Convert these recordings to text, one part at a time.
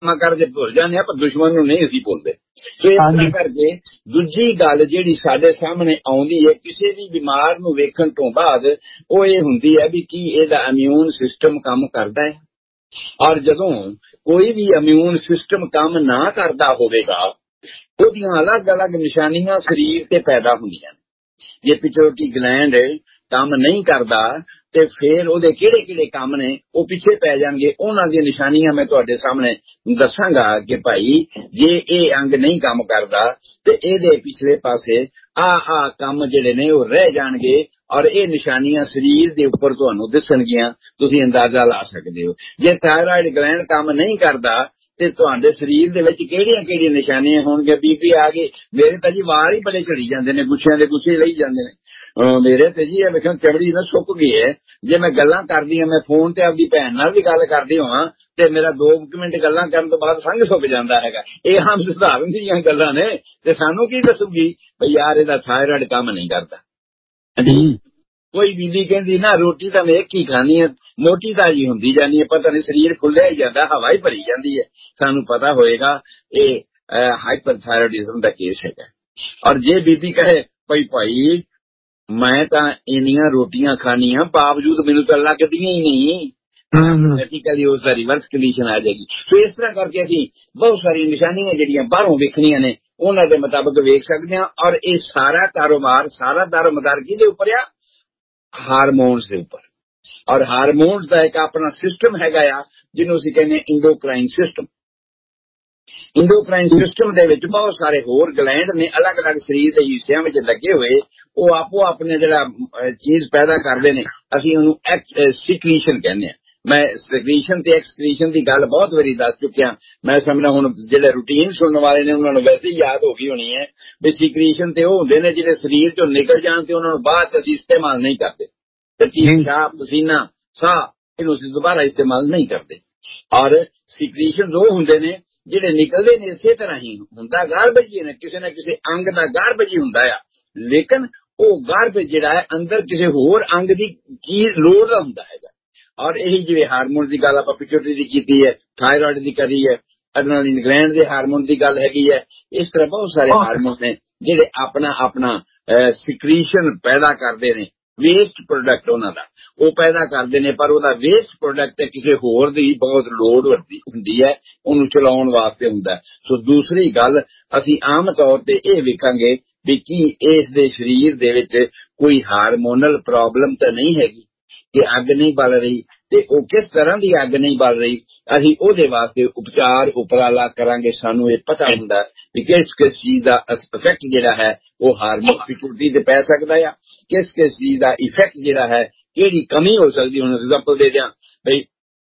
ਕਰਦੇ ਭੁੱਲ ਜਾਂਦੇ ਆ, ਪਰ ਦੁਸ਼ਮਣ ਨੂੰ ਨਹੀਂ ਅਸੀਂ ਭੁੱਲਦੇ। ਸੋ ਇਸ ਤਰ੍ਹਾਂ ਕਰਕੇ ਦੂਜੀ ਗੱਲ ਜਿਹੜੀ ਸਾਡੇ ਸਾਹਮਣੇ ਆਉਂਦੀ ਹੈ ਕਿਸੇ ਵੀ ਬਿਮਾਰ ਨੂੰ ਵੇਖਣ ਤੋਂ ਬਾਅਦ, ਉਹ ਇਹ ਹੁੰਦੀ ਹੈ ਵੀ ਕੀ ਇਹਦਾ ਇਮਿਊਨ ਸਿਸਟਮ ਕੰਮ ਕਰਦਾ ਹੈ। ਔਰ ਜਦੋਂ ਕੋਈ ਵੀ ਇਮਿਊਨ ਸਿਸਟਮ ਕੰਮ ਨਾ ਕਰਦਾ ਹੋਵੇਗਾ, ਉਹਦੀਆਂ ਅਲੱਗ-ਅਲੱਗ ਨਿਸ਼ਾਨੀਆਂ ਸਰੀਰ ਤੇ ਪੈਦਾ ਹੁੰਦੀਆਂ ਨੇ। ਜੇ ਪਿਟਿਊਟਰੀ ਗਲੈਂਡ ਕੰਮ ਨਹੀਂ ਕਰਦਾ ਤੇ ਫਿਰ ਉਹਦੇ ਕਿਹੜੇ ਕਿਹੜੇ ਕੰਮ ਨੇ ਉਹ ਪਿੱਛੇ ਪੈ ਜਾਣਗੇ। ਉਹਨਾਂ ਦੀਆਂ ਨਿਸ਼ਾਨੀਆਂ ਮੈਂ ਤੁਹਾਡੇ ਸਾਹਮਣੇ ਦੱਸਾਂਗਾ ਕਿ ਭਾਈ ਜੇ ਇਹ ਅੰਗ ਨਹੀਂ ਕੰਮ ਕਰਦਾ ਤੇ ਇਹਦੇ ਪਿਛਲੇ ਪਾਸੇ ਆ ਕੰਮ ਜਿਹੜੇ ਨੇ ਉਹ ਰਹਿ ਜਾਣਗੇ, ਔਰ ਇਹ ਨਿਸ਼ਾਨੀਆਂ ਸਰੀਰ ਦੇ ਉੱਪਰ ਤੁਹਾਨੂੰ ਦਿਸਣਗੀਆਂ, ਤੁਸੀਂ ਅੰਦਾਜ਼ਾ ਲਾ ਸਕਦੇ ਹੋ। ਜੇ ਥਾਇਰਾਇਡ ਗਲੈਂਡ ਕੰਮ ਨਹੀਂ ਕਰਦਾ ਤੇ ਤੁਹਾਡੇ ਸਰੀਰ ਦੇ ਵਿੱਚ ਕਿਹੜੀਆਂ ਕਿਹੜੀਆਂ ਨਿਸ਼ਾਨੀਆਂ ਹੋਣਗੀਆਂ। ਬੀਪੀ ਆ ਗਈ, ਮੇਰੇ ਤਾਂ ਜੀ ਵਾਲ ਹੀ ਬੜੇ ਝੜੀ ਜਾਂਦੇ ਨੇ, ਗੁੱਛਿਆਂ ਦੇ ਗੁੱਛੇ ਲਈ ਜਾਂਦੇ ਨੇ ਮੇਰੇ ਤੇ ਜੀ, ਇਹ ਵੇਖੋ ਚਮੜੀ ਨਾ ਸੁੱਕ ਗਈ ਹੈ। ਜੇ ਮੈਂ ਗੱਲਾਂ ਕਰਦੀ ਹਾਂ, ਮੈਂ ਫੋਨ ਤੇ ਆਪਦੀ ਭੈਣ ਨਾਲ ਵੀ ਗੱਲ ਕਰਦੀ ਹਾਂ ਤੇ ਮੇਰਾ 2 ਮਿੰਟ ਗੱਲਾਂ ਕਰਨ ਤੋਂ ਬਾਅਦ ਸੰਗ ਸੁੱਕ ਜਾਂਦਾ ਹੈਗਾ। ਇਹ ਆਮ ਸੁਧਾਰਨ ਦੀਆਂ ਗੱਲਾਂ ਨੇ ਤੇ ਸਾਨੂੰ ਕੀ ਦੱਸੂਗੀ ਬਈ ਯਾਰ ਇਹਦਾ ਥਾਇਰਾਇਡ ਕੰਮ ਨਹੀਂ ਕਰਦਾ। ਕੋਈ ਬੀਬੀ ਕਹਿੰਦੀ ਨਾ ਰੋਟੀ ਤਾਂ ਮੈਂ ਇੱਕ ਹੀ ਖਾਣੀ ਹੈ, ਮੋਟੀ ਤਾਜੀ ਹੁੰਦੀ ਜਾਂਦੀ ਹੈ, ਪਤਾ ਨਹੀਂ ਸਰੀਰ ਖੁੱਲਿਆ ਹੀ ਜਾਂਦਾ, ਹਵਾ ਹੀ ਭਰੀ ਜਾਂਦੀ ਹੈ। ਸਾਨੂੰ ਪਤਾ ਹੋਏਗਾ ਇਹ ਹਾਈਪਰਥਾਇਰੋਇਡਿਜ਼ਮ ਦਾ ਕੇਸ ਹੈਗਾ। ਔਰ ਜੇ ਬੀਬੀ ਕਹੇ ਭਾਈ ਮੈਂ ਤਾਂ ਇੰਨੀਆਂ ਰੋਟੀਆਂ ਖਾਣੀਆਂ ਬਾਵਜੂਦ ਮੈਨੂੰ ਤਾਂ ਲੱਗਦੀਆਂ ਹੀ ਨਹੀਂ, ਮੈਡੀਕਲੀ ਉਸ ਦਾ ਰਿਵਰਸ ਕੰਡੀਸ਼ਨ ਆ ਜਾਏਗੀ। ਸੋ ਇਸ ਤਰ੍ਹਾਂ ਕਰਕੇ ਅਸੀਂ ਬਹੁਤ ਸਾਰੀਆਂ ਨਿਸ਼ਾਨੀਆਂ ਜਿਹੜੀਆਂ ਬਾਹਰੋਂ ਵੇਖਣੀਆਂ ਨੇ ਉਹਨਾਂ ਦੇ ਮੁਤਾਬਕ ਵੇਖ ਸਕਦੇ ਹਾਂ। ਔਰ ਇਹ ਸਾਰਾ ਕਾਰੋਬਾਰ, ਸਾਰਾ ਦਾਰੋਮਦਾਰ ਕਿਹਦੇ ਉੱਪਰ ਆ? ਹਾਰਮੋਨਸ ਦੇ ਉੱਪਰ। ਔਰ ਹਾਰਮੋਨਸ ਦਾ ਇੱਕ ਆਪਣਾ ਸਿਸਟਮ ਹੈਗਾ ਆ ਜਿਹਨੂੰ ਅਸੀਂ ਕਹਿੰਦੇ ਇੰਡੋਕਰਾਈਨ ਸਿਸਟਮ। ਇੰਡੋਕਰਾਈਨ ਸਿਸਟਮ ਦੇ ਵਿੱਚ ਬਹੁਤ ਸਾਰੇ ਹੋਰ ਗਲੈਂਡ ਨੇ ਅਲੱਗ-ਅਲੱਗ ਸਰੀਰ ਦੇ ਹਿੱਸਿਆਂ ਵਿੱਚ ਲੱਗੇ ਹੋਏ, ਉਹ ਆਪੋ ਆਪਣੇ ਜਿਹੜਾ ਚੀਜ਼ ਪੈਦਾ ਕਰਦੇ ਨੇ, ਅਸੀਂ ਉਹਨੂੰ ਸਿਕ੍ਰੀਸ਼ਨ ਕਹਿੰਦੇ ਹਾਂ। ਮੈਂ ਸਿਕ੍ਰੀਸ਼ਨ ਤੇ ਐਕਸਕ੍ਰੀਸ਼ਨ ਦੀ ਗੱਲ ਬਹੁਤ ਵਾਰੀ ਦੱਸ ਚੁੱਕਿਆ। ਮੈਂ ਸਮਝਦਾ ਹੁਣ ਜਿਹੜੇ ਰੂਟੀਨ ਸੁਣਨ ਵਾਲੇ ਨੇ ਉਹਨਾਂ ਨੂੰ ਵੈਸੇ ਹੀ ਯਾਦ ਹੋ ਗਈ ਹੋਣੀ ਹੈ ਵੀ ਸਿਕ੍ਰੀਸ਼ਨ ਤੇ ਉਹ ਹੁੰਦੇ ਨੇ ਜਿਹੜੇ ਸਰੀਰ ਚੋਂ ਨਿਕਲ ਜਾਣ ਤੇ ਉਹਨਾਂ ਨੂੰ ਬਾਅਦ ਅਸੀਂ ਇਸਤੇਮਾਲ ਨਹੀਂ ਕਰਦੇ। ਪਿਸ਼ਾਬ, ਪਸੀਨਾ, ਸਾਹ, ਇਹਨੂੰ ਅਸੀਂ ਦੁਬਾਰਾ ਇਸਤੇਮਾਲ ਨਹੀਂ ਕਰਦੇ। ਔਰ ਸਿਕ੍ਰੀਸ਼ਨ ਉਹ ਹੁੰਦੇ ਨੇ ਜਿਹੜੇ ਨਿਕਲਦੇ ਨੇ ਇਸੇ ਤਰ੍ਹਾਂ ਹੀ ਹੁੰਦਾ ਗਾਰਬੇਜ ਹੀ ਨੇ, ਕਿਸੇ ਨਾ ਕਿਸੇ ਅੰਗ ਦਾ ਗਾਰਬੇਜ ਹੀ ਹੁੰਦਾ ਆ, ਲੇਕਿਨ ਉਹ ਗਾਰਬੇਜ ਜਿਹੜਾ ਹੈ ਅੰਦਰ ਕਿਸੇ ਹੋਰ ਅੰਗ ਦੀ ਕੀ ਲੋੜ ਦਾ ਹੁੰਦਾ ਹੈਗਾ। ਔਰ ਇਹੀ ਜਿਵੇਂ ਹਾਰਮੋਨ ਦੀ ਗੱਲ ਆਪਾਂ ਪਿਟਿਊਟਰੀ ਦੀ ਕੀਤੀ ਹੈ, ਥਾਇਰਾਇਡ ਦੀ ਕਰੀ ਹੈ, ਐਡਰੇਨਾਲਿਨ ਗਲੈਂਡ ਦੇ ਹਾਰਮੋਨ ਦੀ ਗੱਲ ਹੈਗੀ ਹੈ। ਇਸ ਤਰ੍ਹਾਂ ਬਹੁਤ ਸਾਰੇ ਹਾਰਮੋਨ ਨੇ ਜਿਹੜੇ ਆਪਣਾ ਸਿਕ੍ਰੀਸ਼ਨ ਪੈਦਾ ਕਰਦੇ ਨੇ। ਵੇਸਟ ਪ੍ਰੋਡਕਟ ਉਹਨਾਂ ਦਾ ਉਹ ਪੈਦਾ ਕਰਦੇ ਨੇ, ਪਰ ਉਹਦਾ ਵੇਸਟ ਪ੍ਰੋਡਕਟ ਕਿਸੇ ਹੋਰ ਦੀ ਬਹੁਤ ਲੋੜ ਹੁੰਦੀ ਹੈ, ਉਹਨੂੰ ਚਲਾਉਣ ਵਾਸਤੇ ਹੁੰਦਾ। ਸੋ ਦੂਸਰੀ ਗੱਲ ਅਸੀਂ ਆਮ ਤੌਰ ਤੇ ਇਹ ਵੇਖਾਂਗੇ ਵੀ ਕੀ ਇਸ ਦੇ ਸਰੀਰ ਦੇ ਵਿੱਚ ਕੋਈ ਹਾਰਮੋਨਲ ਪ੍ਰੋਬਲਮ ਤਾਂ ਨਹੀਂ ਹੈਗੀ ਕਿ ਅੱਗ ਨਹੀਂ ਬਲ ਰਹੀ, ਤੇ ਉਹ ਕਿਸ ਤਰ੍ਹਾਂ ਦੀ ਅੱਗ ਨਹੀਂ ਬਲ ਰਹੀ, ਅਸੀਂ ਉਹਦੇ ਵਾਸਤੇ ਉਪਚਾਰ ਉਪਰਾਲਾ ਕਰਾਂਗੇ। ਸਾਨੂੰ ਇਹ ਪਤਾ ਹੁੰਦਾ ਵੀ ਕਿਸ ਕਿਸ ਚੀਜ਼ ਦਾ ਇਫੈਕਟ ਜਿਹੜਾ ਹੈ ਉਹ ਹਾਰਮੋਨ ਪਿਟਿਊਟਰੀ ਤੇ ਪੈ ਸਕਦਾ ਆ, ਕਿਸ ਕਿਸ ਚੀਜ਼ ਦਾ ਇਫੈਕਟ ਜਿਹੜਾ ਹੈ, ਕਿਹੜੀ ਕਮੀ ਹੋ ਸਕਦੀ। ਹੁਣ ਐਗਜ਼ਾਮਪਲ ਦੇ ਦਿਆਂ ਬਈ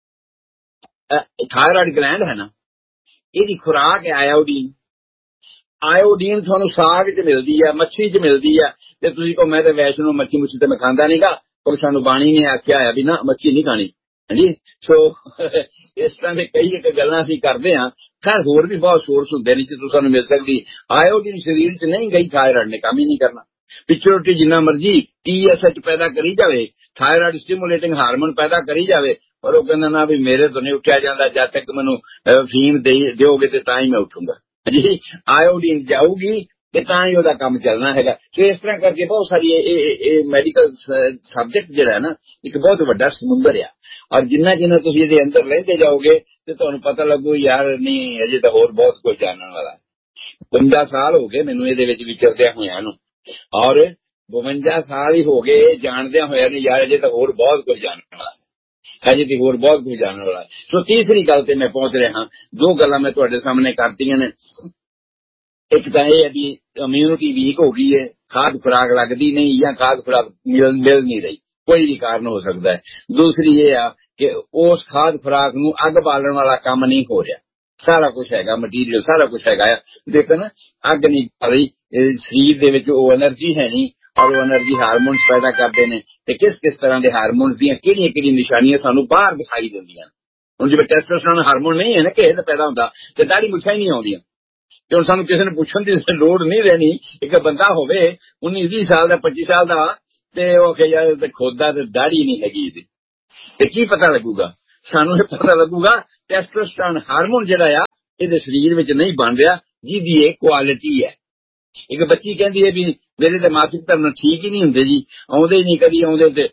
ਥਾਇਰਾਇਡ ਗਲੈਂਡ ਹੈ ਨਾ, ਇਹਦੀ ਖੁਰਾਕ ਹੈ ਆਇਓਡੀਨ। ਆਇਓਡੀਨ ਤੁਹਾਨੂੰ ਸਾਗ 'ਚ ਮਿਲਦੀ ਹੈ, ਮੱਛੀ 'ਚ ਮਿਲਦੀ ਹੈ, ਤੇ ਤੁਸੀਂ ਕਹੋ ਮੈਂ ਤਾਂ ਵੈਸ਼ਨੂੰ ਮੱਛੀ ਤੇ ਮੈਂ ਖਾਂਦਾ ਨਹੀਂਗਾ, ਪਰ ਸਾਨੂੰ ਬਾਣੀ ਨੇ ਆਖਿਆ ਹੈ ਵੀ ਨਾ ਮੱਛੀ ਨਹੀਂ ਖਾਣੀ। ਹਾਂਜੀ, ਸੋ ਇਸ ਤਰ੍ਹਾਂ ਦੇ ਕਈ ਇੱਕ ਗੱਲਾਂ ਅਸੀਂ ਕਰਦੇ ਹਾਂ। ਖੈਰ ਹੋਰ ਵੀ ਬਹੁਤ ਸੋਰਸ ਹੁੰਦੇ ਨੇ ਜਿੱਥੋਂ ਸਾਨੂੰ ਮਿਲ ਸਕਦੀ। ਆਇਓਡੀਨ ਸਰੀਰ 'ਚ ਨਹੀਂ ਗਈ, ਥਾਇਰਾਇਡ ਨੇ ਕੰਮ ਹੀ ਨਹੀਂ ਕਰਨਾ। ਪਿਟਿਊਟਰੀ ਜਿੰਨਾ ਮਰਜੀ TSH ਪੈਦਾ ਕਰੀ ਜਾਵੇ, ਥਾਇਰਾਇਡ ਸਟਿਮੂਲੇਟਿੰਗ ਹਾਰਮੋਨ ਪੈਦਾ ਕਰੀ ਜਾਵੇ, ਪਰ ਉਹ ਕਹਿੰਦਾ ਨਾ ਵੀ ਮੇਰੇ ਤੋਂ ਨਹੀਂ ਉੱਠਿਆ ਜਾਂਦਾ, ਜਦ ਤੱਕ ਮੈਨੂੰ ਫੀਮ ਦਿਓਗੇ ਤੇ ਤਾਂ ਹੀ ਮੈਂ ਉੱਠੂੰਗਾ। ਜੀ ਆਇਓਡੀਨ ਜਾਊਗੀ ਤੇ ਤਾਂ ਹੀ ਉਹਦਾ ਕੰਮ ਚੱਲਣਾ ਹੈਗਾ। ਸੋ ਇਸ ਤਰ੍ਹਾਂ ਕਰਕੇ ਬਹੁਤ ਸਾਰੀ ਇਹ ਮੈਡੀਕਲ ਸਬਜੈਕਟ ਜਿਹੜਾ ਹੈ ਨਾ ਇੱਕ ਬਹੁਤ ਵੱਡਾ ਸਮੁੰਦਰ ਆ। ਔਰ ਜਿੰਨਾ ਤੁਸੀਂ ਇਹਦੇ ਅੰਦਰ ਰਹਿੰਦੇ ਜਾਓਗੇ ਤੇ ਤੁਹਾਨੂੰ ਪਤਾ ਲੱਗੂ ਯਾਰ ਨਹੀਂ ਅਜੇ ਤਾਂ ਹੋਰ ਬਹੁਤ ਕੁਝ ਜਾਣਨ ਵਾਲਾ। 52 ਸਾਲ ਹੋ ਗਏ ਮੈਨੂੰ ਇਹਦੇ ਵਿੱਚ ਵਿਚਰਦਿਆਂ ਹੋਇਆਂ ਨੂੰ, ਔਰ 52 ਸਾਲ ਹੀ ਹੋ ਗਏ ਜਾਣਦਿਆਂ ਹੋਇਆਂ ਨੂੰ ਯਾਰ ਅਜੇ ਤਾਂ ਹੋਰ ਬਹੁਤ ਕੁਝ ਜਾਣਨ ਵਾਲਾ, ਹਜੇ ਤੇ ਹੋਰ ਬਹੁਤ ਕੁਝ ਜਾਣਨ ਵਾਲਾ। ਸੋ ਤੀਸਰੀ ਗੱਲ ਤੇ ਮੈਂ ਪਹੁੰਚ ਰਿਹਾ। 2 ਗੱਲਾਂ ਮੈਂ ਤੁਹਾਡੇ ਸਾਹਮਣੇ ਕਰਤੀਆਂ ਨੇ। ਇੱਕ ਤਾਂ ਇਹ ਹੈ ਵੀ ਇਮਿਊਨਿਟੀ ਵੀਕ ਹੋ ਗਈ ਹੈ, ਖਾਦ ਖੁਰਾਕ ਲੱਗਦੀ ਨਹੀਂ ਜਾਂ ਖਾਦ ਖੁਰਾਕ ਮਿਲ ਨਹੀਂ ਰਹੀ, ਕੋਈ ਵੀ ਕਾਰਨ ਹੋ ਸਕਦਾ ਹੈ। ਦੂਸਰੀ ਇਹ ਆ ਕਿ ਉਸ ਖਾਦ ਖੁਰਾਕ ਨੂੰ ਅੱਗ ਬਾਲਣ ਵਾਲਾ ਕੰਮ ਨਹੀਂ ਹੋ ਰਿਹਾ। ਸਾਰਾ ਕੁਝ ਹੈਗਾ, ਮਟੀਰੀਅਲ ਸਾਰਾ ਕੁਝ ਹੈਗਾ ਆ, ਲੇਕਿਨ ਅੱਗ ਨਹੀਂ ਬਲ ਰਹੀ, ਸਰੀਰ ਦੇ ਵਿੱਚ ਉਹ એનર્ਜੀ ਹੈ ਨਹੀਂ, ਔਰ ਉਹ એનર્ਜੀ ਹਾਰਮੋਨਸ ਪੈਦਾ ਕਰਦੇ ਨੇ। ਤੇ ਕਿਸ ਕਿਸ ਤਰ੍ਹਾਂ ਦੇ ਹਾਰਮੋਨਸ ਦੀਆਂ ਕਿਹੜੀਆਂ ਨਿਸ਼ਾਨੀਆਂ ਸਾਨੂੰ ਬਾਹਰ ਦਿਖਾਈ ਦਿੰਦੀਆਂ। ਹੁਣ ਜਿਵੇਂ ਟੈਸਟੋਸਟੈਰੋਨ ਹਾਰਮੋਨ ਨਹੀਂ ਹੈ ਨਾ ਕਿਸੇ ਦਾ ਪੈਦਾ ਹੁੰਦਾ ਤੇ ਦਾੜੀ ਮੁੱਛਾਂ ਹੀ ਨਹੀਂ ਆਉਂਦੀਆਂ, ਤੇ ਹੁਣ ਸਾਨੂੰ ਕਿਸੇ ਨੂੰ ਪੁੱਛਣ ਦੀ ਲੋੜ ਨਹੀਂ ਰਹਿਣੀ। ਇੱਕ ਬੰਦਾ ਹੋਵੇ 19-20 ਸਾਲ ਦਾ, 25 ਸਾਲ ਦਾ, ਤੇ ਉਹ ਕਹੇ ਯਾਰ ਖੋਦਾ ਤੇ ਦਾੜੀ ਨਹੀਂ ਹੈਗੀ ਇਹਦੀ, ਤੇ ਕੀ ਪਤਾ ਲੱਗੂਗਾ? ਸਾਨੂੰ ਇਹ ਪਤਾ ਲੱਗੂਗਾ ਟੈਸਟੋਸਟੈਰੋਨ ਹਾਰਮੋਨ ਜਿਹੜਾ ਆ ਇਹਦੇ ਸਰੀਰ ਵਿੱਚ ਨਹੀਂ ਬਣ ਰਿਹਾ, ਜਿਹਦੀ ਇਹ ਕੁਆਲਿਟੀ ਹੈ। ਇੱਕ ਬੱਚੀ ਕਹਿੰਦੀ ਹੈ ਵੀ ਮੇਰੇ ਤੇ ਮਾਸਿਕ ਧਰਮ ਠੀਕ ਹੀ ਨਹੀਂ ਹੁੰਦੇ ਜੀ, ਆਉਂਦੇ ਹੀ ਨਹੀਂ, ਕਦੀ ਆਉਂਦੇ ਤੇ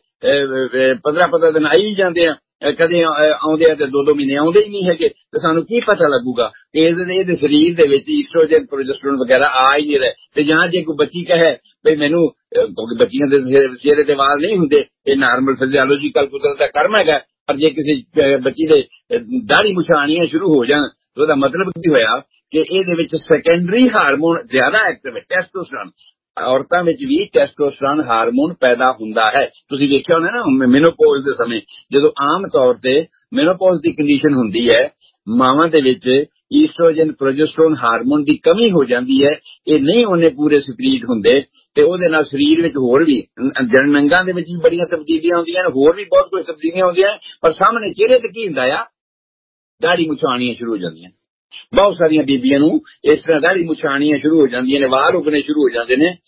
15 ਦਿਨ ਆਈ ਜਾਂਦੇ ਆ, ਕਦੇ ਆਉਂਦੇ ਆ ਤੇ 2 ਮਹੀਨੇ ਆਉਂਦੇ ਹੀ ਨਹੀਂ ਹੈਗੇ। ਤੇ ਸਾਨੂੰ ਕੀ ਪਤਾ ਲੱਗੂਗਾ ਕਿ ਇਹਦੇ ਸਰੀਰ ਦੇ ਵਿੱਚ ਈਸਟ੍ਰੋਜਨ ਪ੍ਰੋਜੈਸਟਰੋਨ ਵਗੈਰਾ ਆ ਹੀ ਨਹੀਂ ਰਹੇ। ਤੇ ਜਾਂ ਜੇ ਕੋਈ ਬੱਚੀ ਕਹੇ ਬਈ ਮੈਨੂੰ, ਕਿਉਂਕਿ ਬੱਚੀਆਂ ਦੇ ਚਿਹਰੇ ਤੇ ਵਾਲ ਨਹੀਂ ਹੁੰਦੇ, ਇਹ ਨਾਰਮਲ ਫਿਜ਼ੀਓਲੋਜੀਕਲ ਕੁਦਰਤ ਦਾ ਕਰਮ ਹੈਗਾ, ਪਰ ਜੇ ਕਿਸੇ ਬੱਚੀ ਦੇ ਦਾੜੀ ਮੁੱਛਾਂ ਆਉਣੀਆਂ ਸ਼ੁਰੂ ਹੋ ਜਾਣ ਤਾਂ ਉਹਦਾ ਮਤਲਬ ਕੀ ਹੋਇਆ ਕਿ ਇਹਦੇ ਵਿੱਚ ਸੈਕੰਡਰੀ ਹਾਰਮੋਨ ਜ਼ਿਆਦਾ ਐਕਟਿਵ ਹੈ, ਟੈਸਟੋਸਟੈਰੋਨ। ਔਰਤਾਂ ਵਿੱਚ ਵੀ ਟੈਸਟੋਸਟੈਰੋਨ ਹਾਰਮੋਨ ਪੈਦਾ ਹੁੰਦਾ ਹੈ। ਤੁਸੀਂ ਵੇਖਿਆ ਹੋਣਾ ਨਾ ਮੈਨੋਪੌਜ਼ ਦੇ ਸਮੇਂ, ਜਦੋਂ ਆਮ ਤੌਰ ਤੇ ਮੈਨੋਪੌਜ਼ ਦੀ ਕੰਡੀਸ਼ਨ ਹੁੰਦੀ ਹੈ, ਮਾਵਾਂ ਦੇ ਵਿੱਚ ਈਸਟ੍ਰੋਜਨ ਪ੍ਰੋਜੈਸਟਰੋਨ ਹਾਰਮੋਨ ਦੀ ਕਮੀ ਹੋ ਜਾਂਦੀ ਹੈ, ਇਹ ਨਹੀਂ ਉਹਨੇ ਪੂਰੇ ਸਕ੍ਰੀਟ ਹੁੰਦੇ, ਤੇ ਉਹਦੇ ਨਾਲ ਸਰੀਰ ਵਿੱਚ ਹੋਰ ਵੀ ਨੰਗਾਂ ਦੇ ਵਿੱਚ ਵੀ ਬੜੀਆਂ ਤਬਦੀਲੀਆਂ ਆਉਂਦੀਆਂ ਨੇ, ਹੋਰ ਵੀ ਬਹੁਤ ਕੁਝ ਤਬਦੀਲੀਆਂ ਆਉਂਦੀਆਂ, ਪਰ ਸਾਹਮਣੇ ਚਿਹਰੇ ਤੇ ਕੀ ਹੁੰਦਾ ਆ, ਦਾੜੀ ਮੁੱਛਾਂ ਆਉਣੀਆਂ ਸ਼ੁਰੂ ਹੋ ਜਾਂਦੀਆਂ। ਬਹੁਤ ਸਾਰੀਆਂ ਬੀਬੀਆਂ ਨੂੰ ਇਸ ਤਰ੍ਹਾਂ ਦਾੜੀ ਮੁੱਛਾਂ ਆਉਣੀਆਂ ਸ਼ੁਰੂ ਹੋ ਜਾਂਦੀਆਂ ਨੇ, ਵਾਲ ਉੱਗਣੇ ਸ਼ੁਰੂ ਹੋ ਜਾਂਦੇ ਨੇ,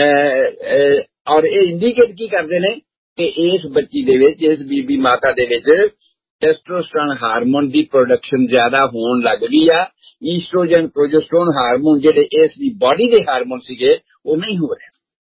ਔਰ ਇਹ ਇੰਡੀਕੇਟ ਕੀ ਕਰਦੇ ਨੇ ਕਿ ਇਸ ਬੱਚੀ ਦੇ ਵਿੱਚ, ਇਸ ਬੀਬੀ ਮਾਤਾ ਦੇ ਵਿੱਚ ਟੈਸਟੋਸਟੈਰੋਨ ਹਾਰਮੋਨ ਦੀ ਪ੍ਰੋਡਕਸ਼ਨ ਜ਼ਿਆਦਾ ਹੋਣ ਲੱਗ ਗਈ ਆ। ਈਸਟ੍ਰੋਜਨ ਪ੍ਰੋਜੈਸਟਰੋਨ ਹਾਰਮੋਨ ਜਿਹੜੇ ਇਸ ਦੀ ਬਾਡੀ ਦੇ ਹਾਰਮੋਨ ਸੀਗੇ ਉਹ ਨਹੀਂ ਹੋ ਰਹੇ,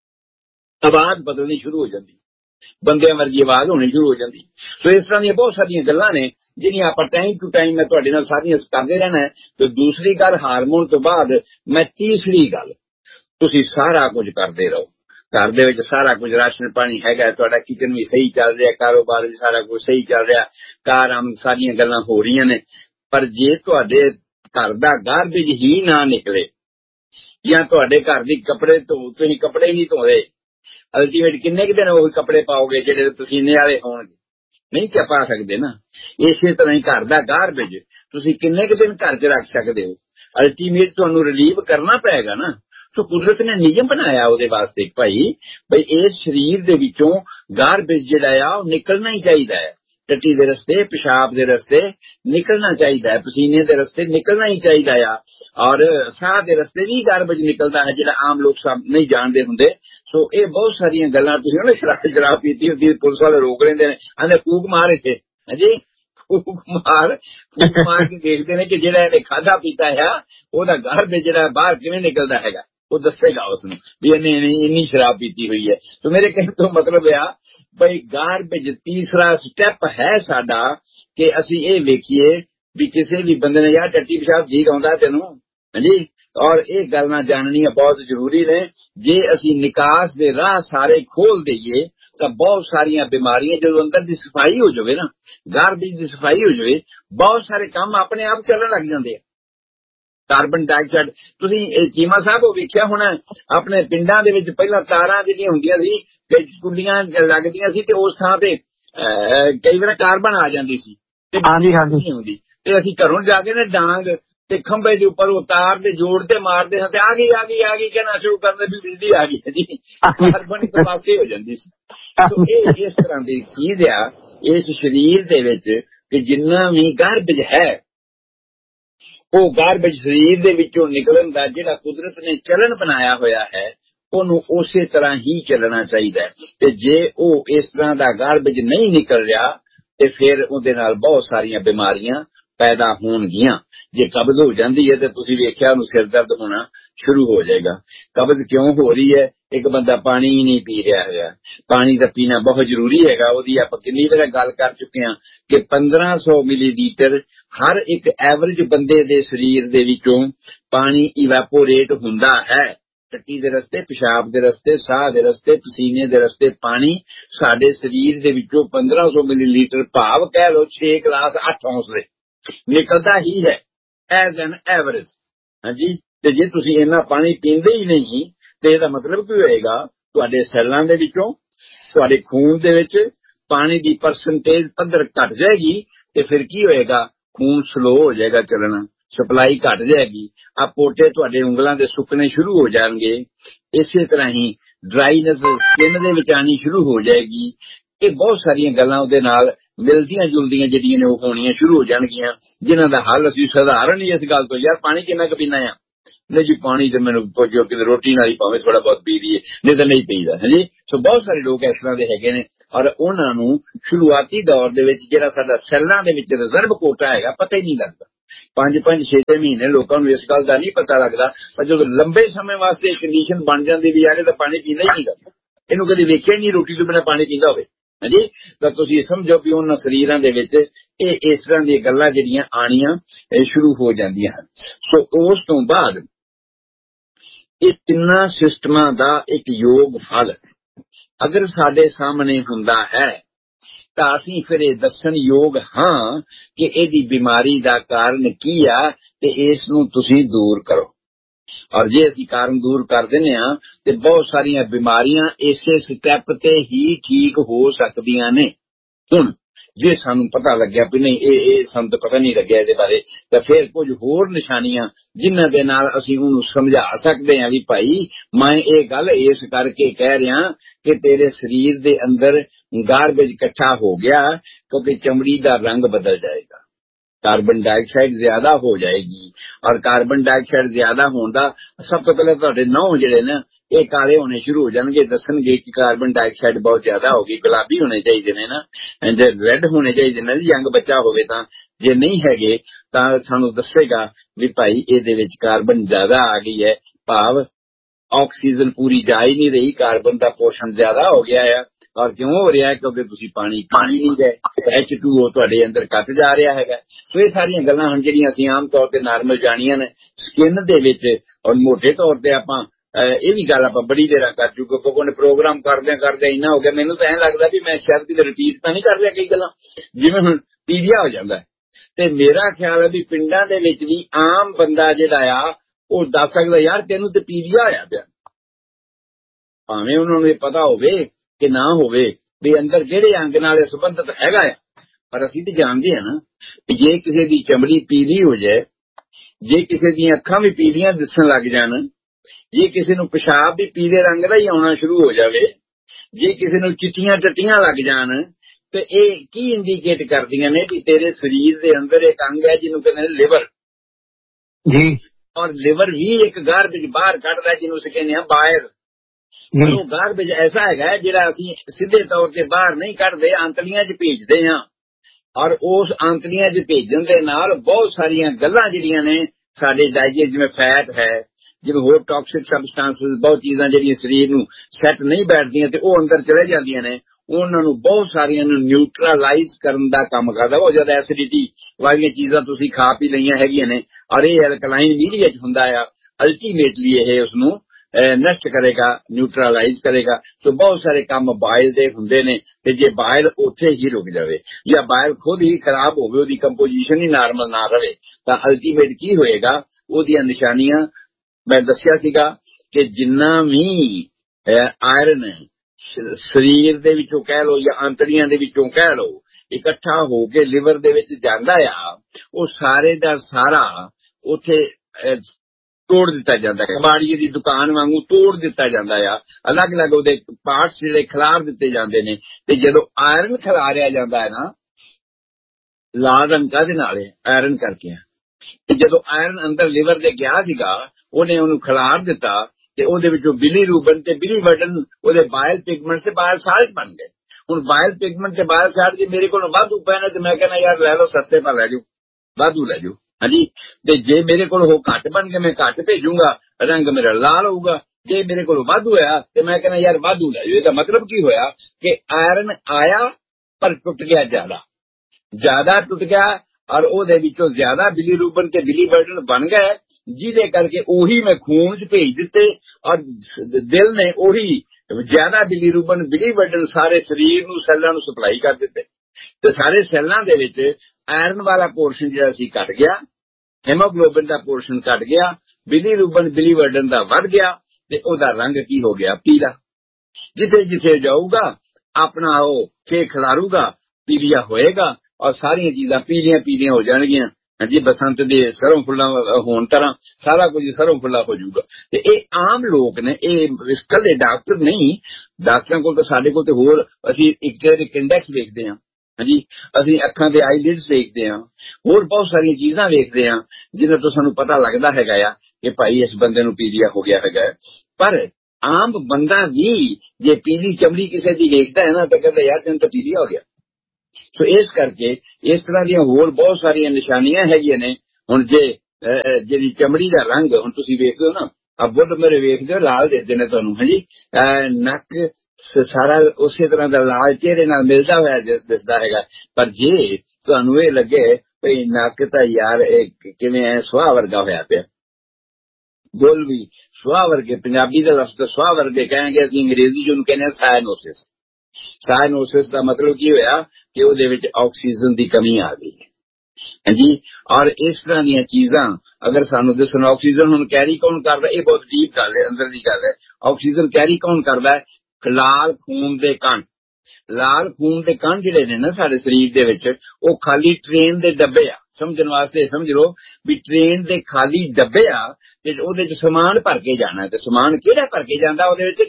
ਆਵਾਜ਼ ਬਦਲਣੀ ਸ਼ੁਰੂ ਹੋ ਜਾਂਦੀ, ਬੰਦਿਆਂ ਵਰਗੀ ਆਵਾਜ਼ ਹੋਣੀ ਸ਼ੁਰੂ ਹੋ ਜਾਂਦੀ। ਸੋ ਇਸ ਤਰ੍ਹਾਂ ਦੀਆਂ ਬਹੁਤ ਸਾਰੀਆਂ ਗੱਲਾਂ ਨੇ ਜਿਹੜੀਆਂ ਆਪਾਂ ਟਾਈਮ ਟੂ ਟਾਈਮ ਮੈਂ ਤੁਹਾਡੇ ਨਾਲ ਸਾਰੀਆਂ ਕਰਦੇ ਰਹਿਣਾ। ਤੇ ਦੂਸਰੀ ਗੱਲ ਹਾਰਮੋਨ ਤੋਂ ਬਾਅਦ ਮੈਂ ਤੀਸਰੀ ਗੱਲ, ਤੁਸੀਂ ਸਾਰਾ ਕੁਝ ਕਰਦੇ ਰਹੋ, ਘਰ ਦੇ ਵਿੱਚ ਸਾਰਾ ਕੁਝ, ਰਾਸ਼ਨ ਪਾਣੀ ਹੈਗਾ, ਤੁਹਾਡਾ ਕਿਚਨ ਵੀ ਸਹੀ ਚੱਲ ਰਿਹਾ, ਕਾਰੋਬਾਰ ਵੀ ਸਾਰਾ ਕੁਝ ਸਹੀ ਚੱਲ ਰਿਹਾ, ਕਾਰ ਆਮਦ ਸਾਰੀਆਂ ਗੱਲਾਂ ਹੋ ਰਹੀਆਂ ਨੇ, ਪਰ ਜੇ ਤੁਹਾਡੇ ਘਰ ਦਾ ਗਾਰਬੇਜ ਹੀ ਨਾ ਨਿਕਲੇ, ਜਾਂ ਤੁਹਾਡੇ ਘਰ ਦੀ ਕੱਪੜੇ ਤੁਸੀਂ ਕੱਪੜੇ ਨਹੀਂ ਧੋਦੇ, ਅਲਟੀਮੇਟ ਕਿੰਨੇ ਕੁ ਦਿਨ ਉਹ ਕੱਪੜੇ ਪਾਓਗੇ ਜਿਹੜੇ ਪਸੀਨੇ ਵਾਲੇ ਹੋਣਗੇ, ਨਹੀਂ ਕਿ ਪਾ ਸਕਦੇ ਨਾ। ਇਸੇ ਤਰ੍ਹਾਂ ਹੀ ਘਰ ਦਾ ਗਾਰਬੇਜ ਤੁਸੀਂ ਕਿੰਨੇ ਕੁ ਦਿਨ ਘਰ 'ਚ ਰੱਖ ਸਕਦੇ ਹੋ, ਅਲਟੀਮੇਟ ਤੁਹਾਨੂੰ ਰਿਲੀਵ ਕਰਨਾ ਪਏਗਾ ਨਾ। ਸੋ ਕੁਦਰਤ ਨੇ ਨਿਯਮ ਬਣਾਇਆ ਉਹਦੇ ਵਾਸਤੇ ਭਾਈ, ਬਈ ਇਸ ਸਰੀਰ ਦੇ ਵਿੱਚੋਂ ਗਾਰਬੇਜ ਜਿਹੜਾ ਆ ਉਹ ਨਿਕਲਣਾ ਹੀ ਚਾਹੀਦਾ ਹੈ, ਟੱਟੀ ਦੇ ਰਸਤੇ, ਪਿਸ਼ਾਬ ਦੇ ਰਸਤੇ ਨਿਕਲਣਾ ਚਾਹੀਦਾ ਹੈ, ਪਸੀਨੇ ਦੇ ਰਸਤੇ ਨਿਕਲਣਾ ਹੀ ਚਾਹੀਦਾ ਆ, ਔਰ ਸਾਹ ਦੇ ਰਸਤੇ ਵੀ ਗਾਰਬੇਜ ਨਿਕਲਦਾ ਹੈ ਜਿਹੜਾ ਆਮ ਲੋਕ ਸਭ ਨਹੀਂ ਜਾਣਦੇ ਹੁੰਦੇ। ਸੋ ਇਹ ਬਹੁਤ ਸਾਰੀਆਂ ਗੱਲਾਂ, ਤੁਸੀਂ ਉਹਨੇ ਸ਼ਰਾਬ ਪੀਤੀ ਹੁੰਦੀ, ਪੁਲਿਸ ਵਾਲੇ ਰੋਕ ਲੈਂਦੇ ਨੇ, ਆਂਦੇ ਫੂਕ ਮਾਰ ਇੱਥੇ, ਹਾਂਜੀ ਫੂਕ ਮਾਰ ਕੇ ਦੇਖਦੇ ਨੇ ਕਿ ਜਿਹੜਾ ਇਹਨੇ ਖਾਧਾ ਪੀਤਾ ਹੈ ਉਹਦਾ ਗਾਰਬੇਜ ਜਿਹੜਾ ਬਾਹਰ ਕਿਵੇਂ ਨਿਕਲਦਾ ਹੈਗਾ, ਉਹ ਦੱਸੇਗਾ ਉਸਨੂੰ ਵੀ ਇਹਨੇ ਇੰਨੀ ਸ਼ਰਾਬ ਪੀਤੀ ਹੋਈ ਹੈ। ਤੇ ਮੇਰੇ ਕਹਿਣ ਤੋਂ ਮਤਲਬ ਆ ਬਈ ਗਾਰਬੇਜ ਤੀਸਰਾ ਸਟੈਪ ਹੈ ਸਾਡਾ, ਕਿ ਅਸੀਂ ਇਹ ਵੇਖੀਏ ਵੀ ਕਿਸੇ ਵੀ ਬੰਦੇ ਨੇ ਯਾਰ ਟੱਟੀ ਪਿਸ਼ਾਬ ਠੀਕ ਆਉਂਦਾ ਤੈਨੂੰ, ਹਾਂਜੀ, ਔਰ ਇਹ ਗੱਲਾਂ ਜਾਣਨੀਆਂ ਬਹੁਤ ਜ਼ਰੂਰੀ ਨੇ। ਜੇ ਅਸੀਂ ਨਿਕਾਸ ਦੇ ਰਾਹ ਸਾਰੇ ਖੋਲ ਦਈਏ ਤਾਂ ਬਹੁਤ ਸਾਰੀਆਂ ਬਿਮਾਰੀਆਂ, ਜਦੋਂ ਅੰਦਰ ਦੀ ਸਫਾਈ ਹੋ ਜਾਵੇ ਨਾ, ਗਾਰਬੇਜ ਦੀ ਸਫਾਈ ਹੋ ਜਾਵੇ, ਬਹੁਤ ਸਾਰੇ ਕੰਮ ਆਪਣੇ ਆਪ ਚੱਲਣ ਲੱਗ ਜਾਂਦੇ ਆ। ਕਾਰਬਨ ਡਾਈਆਕਸਾਈਡ, ਤੁਸੀਂ ਚੀਮਾ ਸਾਹਿਬ ਉਹ ਵੇਖਿਆ ਹੋਣਾ ਆਪਣੇ ਪਿੰਡਾਂ ਦੇ ਵਿੱਚ, ਪਹਿਲਾਂ ਤਾਰਾਂ ਜਿਹੜੀਆਂ ਹੁੰਦੀਆਂ ਸੀ ਤੇ ਕੁੰਡੀਆਂ ਲੱਗਦੀਆਂ ਸੀ, ਤੇ ਉਸ ਥਾਂ ਤੇ ਕਈ ਵਾਰ ਕਾਰਬਨ ਆ ਜਾਂਦੀ ਸੀ ਤੇ ਨਹੀਂ ਹੁੰਦੀ, ਤੇ ਅਸੀਂ ਘਰੋਂ ਜਾ ਕੇ ਨਾ ਡਾਂਗ ਤੇ ਖੰਭੇ ਦੇ ਉੱਪਰ ਉਹ ਤਾਰ ਦੇ ਜੋੜ ਤੇ ਮਾਰਦੇ ਹਾਂ, ਤੇ ਆ ਗਈ ਕਹਿਣਾ ਸ਼ੁਰੂ ਕਰਦੇ ਵੀ ਬਿਜਲੀ ਆ ਗਈ ਜੀ, ਕਾਰਬਨ ਇੱਕ ਪਾਸੇ ਹੋ ਜਾਂਦੀ ਸੀ। ਸੋ ਇਹ ਇਸ ਤਰ੍ਹਾਂ ਦੀ ਚੀਜ਼ ਆ ਇਸ ਸਰੀਰ ਦੇ ਵਿੱਚ, ਕਿ ਜਿੰਨਾ ਵੀ ਗਾਰਬੇਜ ਹੈ ਉਹ ਗਾਰਬੇਜ ਸਰੀਰ ਦੇ ਵਿੱਚੋਂ ਨਿਕਲਣ ਦਾ ਜਿਹੜਾ ਕੁਦਰਤ ਨੇ ਚਲਨ ਬਣਾਇਆ ਹੋਇਆ ਹੈ, ਉਹਨੂੰ ਉਸੇ ਤਰ੍ਹਾਂ ਹੀ ਚੱਲਣਾ ਚਾਹੀਦਾ ਹੈ। ਤੇ ਜੇ ਉਹ ਇਸ ਤਰ੍ਹਾਂ ਦਾ ਗਾਰਬੇਜ ਨਹੀਂ ਨਿਕਲ ਰਿਹਾ ਤੇ ਫਿਰ ਉਹਦੇ ਨਾਲ ਬਹੁਤ ਸਾਰੀਆਂ ਬਿਮਾਰੀਆਂ ਪੈਦਾ ਹੋਣਗੀਆਂ। ਜੇ ਕਬਜ਼ ਹੋ ਜਾਂਦੀ ਹੈ ਤੇ ਤੁਸੀਂ ਵੇਖਿਆ ਉਹਨੂੰ ਸਿਰ ਦਰਦ ਹੋਣਾ ਸ਼ੁਰੂ ਹੋ ਜਾਏਗਾ। ਕਬਜ਼ ਕਿਉਂ ਹੋ ਰਹੀ ਹੈ? ਇੱਕ ਬੰਦਾ ਪਾਣੀ ਹੀ ਨਹੀਂ ਪੀ ਰਿਹਾ ਹੈਗਾ। ਪਾਣੀ ਦਾ ਪੀਣਾ ਬਹੁਤ ਜ਼ਰੂਰੀ ਹੈਗਾ। ਉਹਦੀ ਆਪਾਂ ਕਿੰਨੀ ਵਾਰ ਗੱਲ ਕਰ ਚੁੱਕੇ ਹਾਂ ਕਿ 1500 ਮਿਲੀਲੀਟਰ ਹਰ ਇੱਕ ਐਵਰੇਜ ਬੰਦੇ ਦੇ ਸਰੀਰ ਦੇ ਵਿੱਚੋਂ ਪਾਣੀ ਇਵੈਪੋਰੇਟ ਹੁੰਦਾ ਹੈ। ਟੱਟੀ ਦੇ ਰਸਤੇ, ਪਿਸ਼ਾਬ ਦੇ ਰਸਤੇ, ਸਾਹ ਦੇ ਰਸਤੇ, ਪਸੀਨੇ ਦੇ ਰਸਤੇ ਪਾਣੀ ਸਾਡੇ ਸਰੀਰ ਦੇ ਵਿੱਚੋਂ 1500 ਮਿਲੀਲੀਟਰ, ਭਾਵ ਕਹਿ ਲਓ 6 ਗਲਾਸ 8 ਔਂਸ ਦੇ ਨਿਕਲਦਾ ਹੀ ਹੈ ਐਜ਼ ਐਨ ਐਵਰੇਜ। ਹਾਂਜੀ, ਤੇ ਜੇ ਤੁਸੀਂ ਇੰਨਾ ਪਾਣੀ ਪੀਂਦੇ ਹੀ ਨਹੀਂ ਤੇ ਇਹਦਾ ਮਤਲਬ ਕੀ ਹੋਏਗਾ? ਤੁਹਾਡੇ ਸੈੱਲਾਂ ਦੇ ਵਿੱਚੋਂ, ਤੁਹਾਡੇ ਖੂਨ ਦੇ ਵਿੱਚ ਪਾਣੀ ਦੀ ਪਰਸੈਂਟੇਜ ਪੱਧਰ ਘਟ ਜਾਏਗੀ ਤੇ ਫਿਰ ਕੀ ਹੋਏਗਾ? ਖੂਨ ਸਲੋ ਹੋ ਜਾਏਗਾ ਚੱਲਣਾ, ਸਪਲਾਈ ਘਟ ਜਾਏਗੀ, ਆ ਪੋਟੇ ਤੁਹਾਡੇ ਉਂਗਲਾਂ ਦੇ ਸੁੱਕਣੇ ਸ਼ੁਰੂ ਹੋ ਜਾਣਗੇ। ਇਸੇ ਤਰ੍ਹਾਂ ਹੀ ਡਰਾਈਨੈਸ ਸਕਿਨ ਦੇ ਵਿੱਚ ਆਣੀ ਸ਼ੁਰੂ ਹੋ ਜਾਏਗੀ। ਇਹ ਬਹੁਤ ਸਾਰੀਆਂ ਗੱਲਾਂ ਉਹਦੇ ਨਾਲ ਮਿਲਦੀਆਂ ਜੁਲਦੀਆਂ ਜਿਹੜੀਆਂ ਨੇ ਉਹ ਹੋਣੀਆਂ ਸ਼ੁਰੂ ਹੋ ਜਾਣਗੀਆਂ, ਜਿਨ੍ਹਾਂ ਦਾ ਹੱਲ ਅਸੀਂ ਸਧਾਰਨ ਹੀ ਇਸ ਗੱਲ ਤੋਂ, ਯਾਰ ਪਾਣੀ ਕਿੰਨਾ ਕੁ ਪੀਣਾ ਆ, नहीं जी पानी तो मैंने पुछो कि रोटी नाल ही भावें थोड़ा बहुत पी लईए, नहीं तो नहीं पीदा है जी। सो बहुत सारे लोग इस तरह के हैगे ने और उन्हां नूं शुरुआती दौर दे विच जिहड़ा साडा सैल्लां दे विच रिजर्व कोटा हैगा पता ही नहीं लगता। 5-5 6 महीने लोगों को इस गल का नहीं पता लगता, पर जो लंबे समय वास्ते कंडीशन बन जाती भी यार तो पानी पीना ही नहीं करता, इनू कभी वेख्या नहीं रोटी तो बिना पानी पींदा होवे है जी। तो तुसीं समझो भी उन्हां शरीरां दे विच इस तरह दी गल्लां जिहड़ियां आणियां शुरू हो जांदियां हन। सो उस तो बाद ਇਹ ਤਿੰਨਾਂ ਸਿਸਟਮਾਂ ਦਾ ਇੱਕ ਯੋਗ ਫਲ ਅਗਰ ਸਾਡੇ ਸਾਹਮਣੇ ਹੁੰਦਾ ਹੈ ਤਾਂ ਅਸੀਂ ਫਿਰ ਇਹ ਦੱਸਣ ਯੋਗ ਹਾਂ ਕਿ ਇਹਦੀ ਬਿਮਾਰੀ ਦਾ ਕਾਰਨ ਕੀ ਆ ਤੇ ਇਸ ਨੂੰ ਤੁਸੀਂ ਦੂਰ ਕਰੋ। ਔਰ ਜੇ ਅਸੀਂ ਕਾਰਨ ਦੂਰ ਕਰ ਦਿੰਦੇ ਹਾਂ ਤੇ ਬਹੁਤ ਸਾਰੀਆਂ ਬਿਮਾਰੀਆਂ ਇਸੇ ਸਟੈਪ ਤੇ ਹੀ ਠੀਕ ਹੋ ਸਕਦੀਆਂ ਨੇ। ਹੁਣ ਜੇ ਸਾਨੂੰ ਪਤਾ ਲੱਗਿਆ ਵੀ ਨਹੀਂ ਇਹ ਸਾਨੂੰ ਤਾਂ ਪਤਾ ਨਹੀਂ ਲੱਗਿਆ ਇਹਦੇ ਬਾਰੇ, ਤਾਂ ਫਿਰ ਕੁਝ ਹੋਰ ਨਿਸ਼ਾਨੀਆਂ ਜਿਨ੍ਹਾਂ ਦੇ ਨਾਲ ਅਸੀਂ ਉਹਨੂੰ ਸਮਝਾ ਸਕਦੇ ਹਾਂ ਵੀ ਭਾਈ ਮੈਂ ਇਹ ਗੱਲ ਇਸ ਕਰਕੇ ਕਹਿ ਰਿਹਾ ਕਿ ਤੇਰੇ ਸਰੀਰ ਦੇ ਅੰਦਰ ਗਾਰਬੇਜ ਇਕੱਠਾ ਹੋ ਗਿਆ ਕਿਉਂਕਿ ਚਮੜੀ ਦਾ ਰੰਗ ਬਦਲ ਜਾਏਗਾ, ਕਾਰਬਨ ਡਾਈਆਕਸਾਈਡ ਜ਼ਿਆਦਾ ਹੋ ਜਾਏਗੀ। ਔਰ ਕਾਰਬਨ ਡਾਈਆਕਸਾਈਡ ਜ਼ਿਆਦਾ ਹੋਣ ਦਾ ਸਭ ਤੋਂ ਪਹਿਲਾਂ ਤੁਹਾਡੇ ਨਹੁੰ ਜਿਹੜੇ ਨੇ ਇਹ ਕਾਲੇ ਹੋਣੇ ਸ਼ੁਰੂ ਹੋ ਜਾਣਗੇ, ਦੱਸਣਗੇ ਕਿ ਕਾਰਬਨ ਡਾਈਆਕਸਾਈਡ ਬਹੁਤ ਜ਼ਿਆਦਾ ਹੋ ਗਈ। ਗੁਲਾਬੀ ਹੋਣੇ ਚਾਹੀਦੇ ਨੇ ਨਾ, ਜੇ ਰੈੱਡ ਹੋਣੇ ਚਾਹੀਦੇ ਨੇ ਯੰਗ ਬੱਚਾ ਹੋਵੇ ਤਾਂ, ਜੇ ਨਹੀਂ ਹੈਗੇ ਤਾਂ ਸਾਨੂੰ ਦੱਸੇਗਾ ਵੀ ਭਾਈ ਇਹਦੇ ਵਿੱਚ ਕਾਰਬਨ ਜ਼ਿਆਦਾ ਆ ਗਈ ਹੈ, ਭਾਵ ਆਕਸੀਜਨ ਪੂਰੀ ਜਾ ਹੀ ਨਹੀਂ ਰਹੀ, ਕਾਰਬਨ ਦਾ ਪੋਰਸ਼ਨ ਜ਼ਿਆਦਾ ਹੋ ਗਿਆ ਆ। ਔਰ ਕਿਉਂ ਹੋ ਰਿਹਾ ਕਿਉਂਕਿ ਤੁਸੀਂ ਪਾਣੀ ਨਹੀਂ ਗਏ, H2O ਤੁਹਾਡੇ ਅੰਦਰ ਘੱਟ ਜਾ ਰਿਹਾ ਹੈਗਾ। ਸੋ ਇਹ ਸਾਰੀਆਂ ਗੱਲਾਂ ਹਨ ਜਿਹੜੀਆਂ ਅਸੀਂ ਆਮ ਤੌਰ ਤੇ ਨਾਰਮਲ ਜਾਣੀਆਂ ਨੇ। ਸਕਿਨ ਦੇ ਵਿੱਚ ਔਰ ਮੋਟੇ ਤੌਰ ਤੇ ਆਪਾਂ ਇਹ ਵੀ ਗੱਲ ਆਪਾਂ ਬੜੀ ਦੇਰ ਕਰ ਚੁੱਕੇ, ਕਿਉਂਕਿ ਪ੍ਰੋਗਰਾਮ ਕਰਦਿਆਂ ਇੰਨਾ ਹੋ ਗਿਆ ਮੈਨੂੰ ਤਾਂ ਐਂ ਲੱਗਦਾ ਵੀ ਮੈਂ ਸ਼ਾਇਦ ਕਿਤੇ ਰਿਪੀਟ ਤਾਂ ਨਹੀਂ ਕਰ ਰਿਹਾ ਕਈ ਗੱਲਾਂ, ਜਿਵੇਂ ਹੁਣ ਪੀਲੀਆ ਹੋ ਜਾਂਦਾ ਤੇ ਮੇਰਾ ਖਿਆਲ ਹੈ ਵੀ ਪਿੰਡਾਂ ਦੇ ਵਿੱਚ ਵੀ ਆਮ ਬੰਦਾ ਜਿਹੜਾ ਆ ਉਹ ਦੱਸ ਸਕਦਾ ਯਾਰ ਤੈਨੂੰ ਤੇ ਪੀਲੀਆ ਹੋਇਆ ਪਿਆ, ਭਾਵੇਂ ਉਹਨਾਂ ਨੂੰ ਇਹ ਪਤਾ ਹੋਵੇ ਕਿ ਨਾ ਹੋਵੇ ਵੀ ਅੰਦਰ ਕਿਹੜੇ ਅੰਗ ਨਾਲ ਸੰਬੰਧਿਤ ਹੈਗਾ ਆ। ਪਰ ਅਸੀਂ ਤਾਂ ਜਾਣਦੇ ਹਾਂ ਨਾ ਕਿ ਜੇ ਕਿਸੇ ਦੀ ਚਮੜੀ ਪੀਲੀ ਹੋ ਜਾਏ, ਜੇ ਕਿਸੇ ਦੀਆਂ ਅੱਖਾਂ ਵੀ ਪੀਲੀਆਂ ਦਿਸਣ ਲੱਗ ਜਾਣ, ਜੇ ਕਿਸੇ ਨੂੰ ਪਿਸ਼ਾਬ ਵੀ ਪੀਲੇ ਰੰਗ ਦਾ ਹੀ ਆਉਣਾ ਸ਼ੁਰੂ ਹੋ ਜਾਵੇ, ਜੇ ਕਿਸੇ ਨੂੰ ਚਿੱਟੀਆਂ ਟੱਟੀਆਂ ਲੱਗ ਜਾਣ, ਤੇ ਇਹ ਕੀ ਇੰਡੀਕੇਟ ਕਰਦੀਆਂ ਨੇ ਕਿ ਤੇਰੇ ਸਰੀਰ ਦੇ ਅੰਦਰ ਇੱਕ ਅੰਗ ਹੈ ਜਿਹਨੂੰ ਕਹਿੰਦੇ ਨੇ ਲਿਵਰ ਜੀ। ਔਰ ਲਿਵਰ ਵੀ ਇੱਕ ਗਾਰਬੇਜ ਬਾਹਰ ਕੱਢਦਾ ਜਿਹਨੂੰ ਅਸੀਂ ਕਹਿੰਦੇ ਹਾਂ ਬਾਇਲ। ਉਹ ਗਾਰਬੇਜ ਐਸਾ ਹੈਗਾ ਜਿਹੜਾ ਅਸੀਂ ਸਿੱਧੇ ਤੌਰ ਤੇ ਬਾਹਰ ਨਹੀਂ ਕੱਢਦੇ, ਆਂਤੜੀਆਂ 'ਚ ਭੇਜਦੇ ਹਾਂ। ਔਰ ਉਸ ਆਂਤੜੀਆਂ 'ਚ ਭੇਜਣ ਦੇ ਨਾਲ ਬਹੁਤ ਸਾਰੀਆਂ ਗੱਲਾਂ ਜਿਹੜੀਆਂ ਨੇ ਸਾਡੇ ਡਾਈਜੈਸਟ, ਜਿਵੇਂ ਫੈਟ ਹੈ, ਜਿਵੇਂ ਹੋਰ ਟੌਕਸਿਕ ਸਬਸਟੈਂਸਿਸ, ਬਹੁਤ ਚੀਜ਼ਾਂ ਜਿਹੜੀਆਂ ਸਰੀਰ ਨੂੰ ਸੈੱਟ ਨਹੀਂ ਬੈਠਦੀਆਂ ਤੇ ਉਹ ਅੰਦਰ ਚਲੇ ਜਾਂਦੀਆਂ ਨੇ, ਉਹਨਾਂ ਨੂੰ ਬਹੁਤ ਸਾਰੀਆਂ ਨੂੰ ਨਿਊਟਰਲਾਈਜ਼ ਕਰਨ ਦਾ ਕੰਮ ਕਰਦਾ। ਬਹੁਤ ਜ਼ਿਆਦਾ ਐਸਿਡਿਟੀ ਵਾਲੀਆਂ ਚੀਜ਼ਾਂ ਤੁਸੀਂ ਖਾ ਪੀ ਲਈਆਂ ਹੈਗੀਆਂ ਨੇ ਔਰ ਇਹ ਐਲਕਲਾਈਨ ਮੀਡੀਆ 'ਚ ਹੁੰਦਾ ਆ, ਅਲਟੀਮੇਟਲੀ ਇਹ ਉਸਨੂੰ ਨਸ਼ਟ ਕਰੇਗਾ, ਨਿਊਟਰਲਾਈਜ਼ ਕਰੇਗਾ। ਸੋ ਬਹੁਤ ਸਾਰੇ ਕੰਮ ਬਾਇਲ ਦੇ ਹੁੰਦੇ ਨੇ ਤੇ ਜੇ ਬਾਇਲ ਉੱਥੇ ਹੀ ਰੁਕ ਜਾਵੇ ਜਾਂ ਬਾਇਲ ਖੁਦ ਹੀ ਖਰਾਬ ਹੋਵੇ, ਉਹਦੀ ਕੰਪੋਜੀਸ਼ਨ ਹੀ ਨਾਰਮਲ ਨਾ ਰਵੇ, ਤਾਂ ਅਲਟੀਮੇਟ ਕੀ ਹੋਏਗਾ, ਉਹਦੀਆਂ ਨਿਸ਼ਾਨੀਆਂ ਮੈਂ ਦੱਸਿਆ ਸੀਗਾ ਕਿ ਜਿੰਨਾ ਵੀ ਆਇਰਨ ਸਰੀਰ ਦੇ ਵਿੱਚੋਂ ਕਹਿ ਲਓ ਜਾਂ ਆਂਤੜੀਆਂ ਦੇ ਵਿੱਚੋਂ ਕਹਿ ਲਓ ਇਕੱਠਾ ਹੋ ਕੇ ਲਿਵਰ ਦੇ ਵਿੱਚ ਜਾਂਦਾ ਆ, ਉਹ ਸਾਰੇ ਦਾ ਸਾਰਾ ਉੱਥੇ ਤੋੜ ਦਿੱਤਾ ਜਾਂਦਾ ਹੈ। ਕਬਾੜੀਏ ਦੀ ਦੁਕਾਨ ਵਾਂਗੂ ਤੋੜ ਦਿੱਤਾ ਜਾਂਦਾ ਆ, ਅਲੱਗ-ਅਲੱਗ ਉਹਦੇ ਪਾਰਟਸ ਜਿਹੜੇ ਖਿਲਾਰ ਦਿੱਤੇ ਜਾਂਦੇ ਨੇ। ਤੇ ਜਦੋਂ ਆਇਰਨ ਖਿਲਾਰਿਆ ਜਾਂਦਾ ਹੈ ਨਾ, ਲਾਲ ਰੰਗ ਕਾਹਦੇ ਨਾਲ ਹੈ, ਆਇਰਨ ਕਰਕੇ। ਤੇ ਜਦੋਂ ਆਇਰਨ ਅੰਦਰ ਲਿਵਰ ਦੇ ਗਿਆ ਸੀਗਾ, ਉਹਨੇ ਉਹਨੂੰ ਖਿਲਾਰ ਦਿੱਤਾ ਤੇ ਉਹਦੇ ਵਿੱਚੋਂ ਬਿਲੀਰੂਬਨ ਤੇ ਬਿਲੀਵਰਡਨ ਉਹਦੇ ਬਾਇਲ ਪਿਗਮੈਂਟ ਤੇ ਬਾਇਲ ਸਾਲਟ ਬਣ ਗਏ। ਹੁਣ ਬਾਇਲ ਪਿਗਮੈਂਟ ਤੇ ਬਾਇਲ ਸਾਲਟ ਜੇ ਮੇਰੇ ਕੋਲ ਵਾਧੂ ਪੈਣਾ ਤੇ ਮੈਂ ਕਹਿੰਦਾ ਯਾਰ ਲੈ ਲਓ, ਸਸਤੇ ਪਰ ਲੈ ਜਾਓ, ਵਾਧੂ ਲੈ ਜਾਓ ਹਾਂਜੀ। ਤੇ ਜੇ ਮੇਰੇ ਕੋਲ ਉਹ ਘੱਟ ਬਣ ਕੇ ਮੈਂ ਘੱਟ ਭੇਜੂੰਗਾ, ਰੰਗ ਮੇਰਾ ਲਾਲ ਹੋਊਗਾ। ਜੇ ਮੇਰੇ ਕੋਲ ਵਾਧੂ ਹੋਇਆ ਤੇ ਮੈਂ ਕਹਿੰਦਾ ਯਾਰ ਵਾਧੂ ਲੈ ਜਾਓ। ਇਹਦਾ ਮਤਲਬ ਕੀ ਹੋਇਆ ਕਿ ਆਇਰਨ ਆਇਆ ਪਰ ਟੁੱਟ ਗਿਆ, ਜ਼ਿਆਦਾ ਟੁੱਟ ਗਿਆ ਔਰ ਉਹਦੇ ਵਿੱਚੋਂ ਜ਼ਿਆਦਾ ਬਿਲੀਰੂਬਨ ਤੇ ਬਿਲੀਵਰਡਨ ਬਣ ਗਏ, ਜਿਹਦੇ ਕਰਕੇ ਉਹੀ ਮੈਂ ਖੂਨ 'ਚ ਭੇਜ ਦਿੱਤੇ ਔਰ ਦਿਲ ਨੇ ਉਹੀ ਜ਼ਿਆਦਾ ਬਿਲੀਰੂਬਨ ਬਿਲੀਵਰਡਨ ਸਾਰੇ ਸਰੀਰ ਨੂੰ, ਸੈੱਲਾਂ ਨੂੰ ਸਪਲਾਈ ਕਰ ਦਿੱਤੇ। ਤੇ ਸਾਰੇ ਸੈੱਲਾਂ ਦੇ ਵਿੱਚ ਆਇਰਨ ਵਾਲਾ ਪੋਰਸ਼ਨ ਜਿਹੜਾ ਸੀ ਘਟ ਗਿਆ, ਹੈਮੋਗਲੋਬਿਨ ਦਾ ਪੋਰਸ਼ਨ ਘਟ ਗਿਆ, ਬਿਲੀਰੂਬਨ ਬਿਲੀਵਰਡਨ ਦਾ ਵੱਧ ਗਿਆ ਤੇ ਉਹਦਾ ਰੰਗ ਕੀ ਹੋ ਗਿਆ, ਪੀਲਾ। ਜਿੱਥੇ ਜਿੱਥੇ ਜਾਊਗਾ ਆਪਣਾ ਉਹ ਫੇਰ ਖਿਲਾਰੂਗਾ, ਪੀਲੀਆ ਹੋਏਗਾ ਔਰ ਸਾਰੀਆਂ ਚੀਜ਼ਾਂ ਪੀਲੀਆਂ ਪੀਲੀਆਂ ਹੋ ਜਾਣਗੀਆਂ। ਹਾਂਜੀ, ਬਸੰਤ ਦੇ ਸਰੋਂ ਫੁੱਲਾਂ ਹੋਣ ਤਰ੍ਹਾਂ ਸਾਰਾ ਕੁਝ ਸਰੋਂ ਫੁੱਲਾ ਹੋ ਜਾਊਗਾ। ਤੇ ਇਹ ਆਮ ਲੋਕ ਨੇ, ਇਹ ਇਕੱਲੇ ਡਾਕਟਰ ਨਹੀਂ, ਡਾਕਟਰਾਂ ਕੋਲ ਤਾਂ ਸਾਡੇ ਕੋਲ ਤੇ ਹੋਰ ਅਸੀਂ ਇੱਕ ਇੰਡੈਕਸ ਵੇਖਦੇ ਹਾਂ ਹਾਂਜੀ, ਅਸੀਂ ਅੱਖਾਂ ਦੇ ਆਈਲਿਡਸ ਵੇਖਦੇ ਹਾਂ, ਹੋਰ ਬਹੁਤ ਸਾਰੀਆਂ ਚੀਜ਼ਾਂ ਵੇਖਦੇ ਹਾਂ ਜਿਨ੍ਹਾਂ ਤੋਂ ਸਾਨੂੰ ਪਤਾ ਲੱਗਦਾ ਹੈਗਾ ਆ ਕਿ ਭਾਈ ਇਸ ਬੰਦੇ ਨੂੰ ਪੀਲੀਆ ਹੋ ਗਿਆ ਹੈਗਾ। ਪਰ ਆਮ ਬੰਦਾ ਵੀ ਜੇ ਪੀਲੀ ਚਮੜੀ ਕਿਸੇ ਦੀ ਵੇਖਦਾ ਹੈ ਨਾ ਤਾਂ ਕਹਿੰਦਾ ਯਾਰ ਤੈਨੂੰ ਤਾਂ ਪੀਲੀਆ ਹੋ ਗਿਆ। ਸੋ ਇਸ ਕਰਕੇ ਇਸ ਤਰ੍ਹਾਂ ਦੀਆਂ ਹੋਰ ਬਹੁਤ ਸਾਰੀਆਂ ਨਿਸ਼ਾਨੀਆਂ ਹੈਗੀਆਂ ਨੇ। ਹੁਣ ਜੇ ਜਿਹੜੀ ਚਮੜੀ ਦਾ ਰੰਗ ਹੁਣ ਤੁਸੀਂ ਵੇਖਦੇ ਹੋ ਨਾ, ਆ ਬੁੱਢ ਮੇਰੇ ਵੇਖਦੇ ਹੋ ਲਾਲ ਦਿਸਦੇ ਨੇ ਤੁਹਾਨੂੰ, ਹਾਂਜੀ, ਨੱਕ ਸਾਰਾ ਉਸੇ ਤਰ੍ਹਾਂ ਦਾ ਲਾਲ ਚਿਹਰੇ ਨਾਲ ਮਿਲਦਾ ਹੋਇਆ ਦਿਸਦਾ ਹੈਗਾ। ਪਰ ਜੇ ਤੁਹਾਨੂੰ ਇਹ ਲੱਗੇ ਭਈ ਨੱਕ ਤਾਂ ਯਾਰ ਕਿਵੇਂ ਐ ਸੁਆਹ ਵਰਗਾ ਹੋਇਆ ਪਿਆ, ਬੁੱਲ ਵੀ ਸੁਆਹ ਵਰਗੇ, ਪੰਜਾਬੀ ਦਾ ਲਫ਼ਜ਼ ਸੁਆਹ ਵਰਗੇ ਕਹਾਂਗੇ, ਅਸੀਂ ਅੰਗਰੇਜ਼ੀ ਜਿਹਨੂੰ ਕਹਿੰਦੇ ਹਾਂ ਸਾਇਨੋਸਿਸ। ਸਾਇਨੋਸਿਸ ਦਾ ਮਤਲਬ ਕੀ ਹੋਇਆ ਕਿ ਉਹਦੇ ਵਿੱਚ ਆਕਸੀਜਨ ਦੀ ਕਮੀ ਆ ਗਈ ਹੈ। ਹਾਂਜੀ, ਔਰ ਇਸ ਤਰ੍ਹਾਂ ਦੀਆਂ ਚੀਜ਼ਾਂ ਅਗਰ ਸਾਨੂੰ ਦੱਸਣ, ਆਕਸੀਜਨ ਹੁਣ ਕੈਰੀ ਕੌਣ ਕਰਦਾ, ਇਹ ਬਹੁਤ ਡੀਪ ਗੱਲ ਹੈ, ਅੰਦਰ ਦੀ ਗੱਲ ਹੈ। ਆਕਸੀਜਨ ਕੈਰੀ ਕੌਣ ਕਰਦਾ ਹੈ? ਲਾਲ ਖੂਨ ਦੇ ਕਣ। ਲਾਲ ਖੂਨ ਦੇ ਕਣ ਜਿਹੜੇ ਨੇ ਨਾ ਸਾਡੇ ਸਰੀਰ ਦੇ ਵਿੱਚ, ਉਹ ਖਾਲੀ ਟ੍ਰੇਨ ਦੇ ਡੱਬੇ ਆ। ਸਮਝਣ ਵਾਸਤੇ ਸਮਝ ਲਓ ਵੀ ਟ੍ਰੇਨ ਦੇ ਖਾਲੀ ਡੱਬੇ ਆ ਤੇ ਉਹਦੇ ਚ ਸਮਾਨ ਭਰ ਕੇ ਜਾਣਾ। ਤੇ ਸਮਾਨ ਕਿਹੜਾ ਭਰ ਕੇ ਜਾਂਦਾ? ਉਹਦੇ ਵਿੱਚ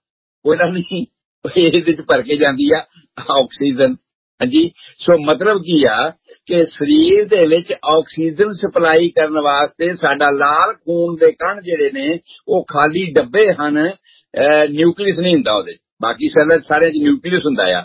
ਕੋਇਲਾ ਨਹੀਂ, ਇਹਦੇ ਚ ਭਰ ਕੇ ਜਾਂਦੀ ਆ ਆਕਸੀਜਨ। ਹਾਂਜੀ, ਸੋ ਮਤਲਬ ਕੀ ਆ ਕਿ ਸਰੀਰ ਦੇ ਵਿੱਚ ਆਕਸੀਜਨ ਸਪਲਾਈ ਕਰਨ ਵਾਸਤੇ ਸਾਡਾ ਲਾਲ ਖੂਨ ਦੇ ਕਣ ਜਿਹੜੇ ਨੇ ਉਹ ਖਾਲੀ ਡੱਬੇ ਹਨ। ਨਿਊਕਲੀਅਸ ਨਹੀਂ ਹੁੰਦਾ ਉਹਦੇ, ਬਾਕੀ ਸੈੱਲਾਂ ਸਾਰੇ ਚ ਨਿਊਕਲੀਅਸ ਹੁੰਦਾ ਆ।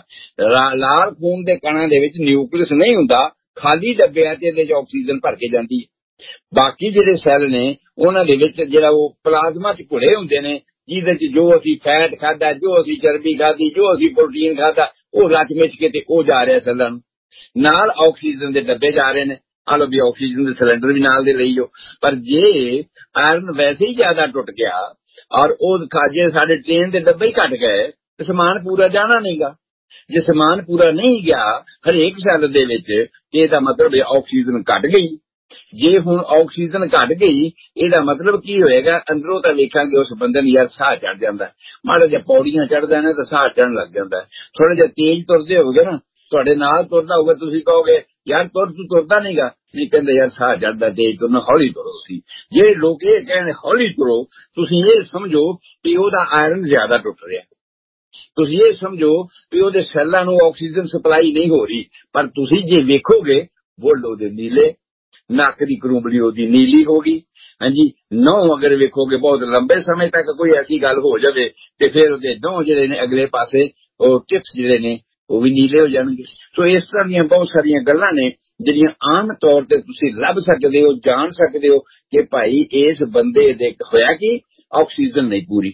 ਲਾਲ ਖੂਨ ਦੇ ਕਣਾਂ ਦੇ ਵਿੱਚ ਨਿਊਕਲੀਅਸ ਨਹੀਂ ਹੁੰਦਾ, ਖਾਲੀ ਡੱਬੇ ਆ ਤੇ ਇਹਦੇ ਚ ਆਕਸੀਜਨ ਭਰ ਕੇ ਜਾਂਦੀ ਹੈ। ਬਾਕੀ ਜਿਹੜੇ ਸੈੱਲ ਨੇ ਉਹਨਾਂ ਦੇ ਵਿੱਚ ਜਿਹੜਾ ਉਹ ਪਲਾਜ਼ਮਾ ਚ ਘੁਲੇ ਹੁੰਦੇ ਨੇ, ਜਿਹਦੇ ਚ ਜੋ ਅਸੀਂ ਫੈਟ ਖਾਧਾ, ਜੋ ਅਸੀਂ ਚਰਬੀ ਖਾਧੀ, ਜੋ ਅਸੀਂ ਪ੍ਰੋਟੀਨ ਖਾਧਾ, ਉਹ ਰਚ ਮਿਚ ਕੇ ਤੇ ਉਹ ਜਾ ਰਿਹਾ ਸੈੱਲਾਂ ਨੂੰ। ਨਾਲ ਆਕਸੀਜਨ ਦੇ ਡੱਬੇ ਜਾ ਰਹੇ ਨੇ, ਆ ਲੋ ਵੀ ਆਕਸੀਜਨ ਦੇ ਸਿਲੰਡਰ ਵੀ ਨਾਲ ਦੇ ਲਈ ਜੋ। ਪਰ ਜੇ ਆਇਰਨ ਵੈਸੇ ਹੀ ਜ਼ਿਆਦਾ ਟੁੱਟ ਗਿਆ ਔਰ ਉਹ ਜੇ ਸਾਡੇ ਟ੍ਰੇਨ ਦੇ ਡੱਬੇ ਹੀ ਘਟ ਗਏ ਤੇ ਸਮਾਨ ਪੂਰਾ ਜਾਣਾ ਨਹੀਂਗਾ। ਜੇ ਸਮਾਨ ਪੂਰਾ ਨਹੀਂ ਗਿਆ ਹਰੇਕ ਸੈੱਲ ਦੇ ਵਿੱਚ, ਇਹਦਾ ਮਤਲਬ ਆਕਸੀਜਨ ਘਟ ਗਈ। ਜੇ ਹੁਣ ਆਕਸੀਜਨ ਘਟ ਗਈ ਇਹਦਾ ਮਤਲਬ ਕੀ ਹੋਏਗਾ? ਅੰਦਰੋਂ ਤਾਂ ਵੇਖਾਂਗੇ ਉਸ ਬੰਦੇ ਨੂੰ ਯਾਰ ਸਾਹ ਚੜ ਜਾਂਦਾ, ਮਾੜਾ ਜਿਹਾ ਪੌੜੀਆਂ ਚੜਦਾ ਨਾ ਤਾਂ ਸਾਹ ਚੜਨ ਲੱਗ ਜਾਂਦਾ। ਥੋੜਾ ਜਿਹਾ ਤੇਜ਼ ਤੁਰਦੇ ਹੋਗੇ ਨਾ, ਤੁਹਾਡੇ ਨਾਲ ਤੁਰਦਾ ਹੋਊਗਾ, ਤੁਸੀਂ ਕਹੋਗੇ ਯਾਰ ਤੂੰ ਤੁਰਦਾ ਨਹੀਂਗਾ, ਨਹੀਂ ਕਹਿੰਦੇ ਯਾਰ ਸਾਹ ਚੜਦਾ, ਤੇਜ਼ ਤੁਰਨਾ, ਹੌਲੀ ਤੁਰੋ। ਤੁਸੀਂ ਜਿਹੜੇ ਲੋਕ ਇਹ ਕਹਿੰਦੇ ਹੌਲੀ ਤੁਰੋ, ਤੁਸੀਂ ਇਹ ਸਮਝੋ ਕਿ ਉਹਦਾ ਆਇਰਨ ਜ਼ਿਆਦਾ ਟੁੱਟ ਰਿਹਾ। ਤੁਸੀਂ ਇਹ ਸਮਝੋ ਕਿ ਉਹਦੇ ਸੈੱਲਾਂ ਨੂੰ ਆਕਸੀਜਨ ਸਪਲਾਈ ਨਹੀਂ ਹੋ ਰਹੀ। ਪਰ ਤੁਸੀਂ ਜੇ ਵੇਖੋਗੇ ਬੁੱਲ ਉਹਦੇ ਨੀਲੇ, ਨੱਕ ਦੀ ਕਰੂੰਬਲੀ ਉਹਦੀ ਨੀਲੀ ਹੋ ਗਈ। ਹਾਂਜੀ, ਨਹੁੰ ਅਗਰ ਵੇਖੋਗੇ ਬਹੁਤ ਲੰਬੇ ਸਮੇਂ ਤੱਕ ਕੋਈ ਐਸੀ ਗੱਲ ਹੋ ਜਾਵੇ ਤੇ ਫਿਰ ਉਹਦੇ ਨਹੁੰ ਜਿਹੜੇ ਨੇ ਅਗਲੇ ਪਾਸੇ ਉਹ ਟਿਪਸ ਜਿਹੜੇ ਨੇ ਉਹ ਵੀ ਨੀਲੇ ਹੋ ਜਾਣਗੇ। ਸੋ ਇਸ ਤਰ੍ਹਾਂ ਦੀਆਂ ਬਹੁਤ ਸਾਰੀਆਂ ਗੱਲਾਂ ਨੇ ਜਿਹੜੀਆਂ ਆਮ ਤੌਰ ਤੇ ਤੁਸੀਂ ਲੱਭ ਸਕਦੇ ਹੋ, ਜਾਣ ਸਕਦੇ ਹੋ ਕਿ ਭਾਈ ਇਸ ਬੰਦੇ ਦੇ ਹੋਇਆ ਕਿ ਆਕਸੀਜਨ ਨਹੀਂ ਪੂਰੀ।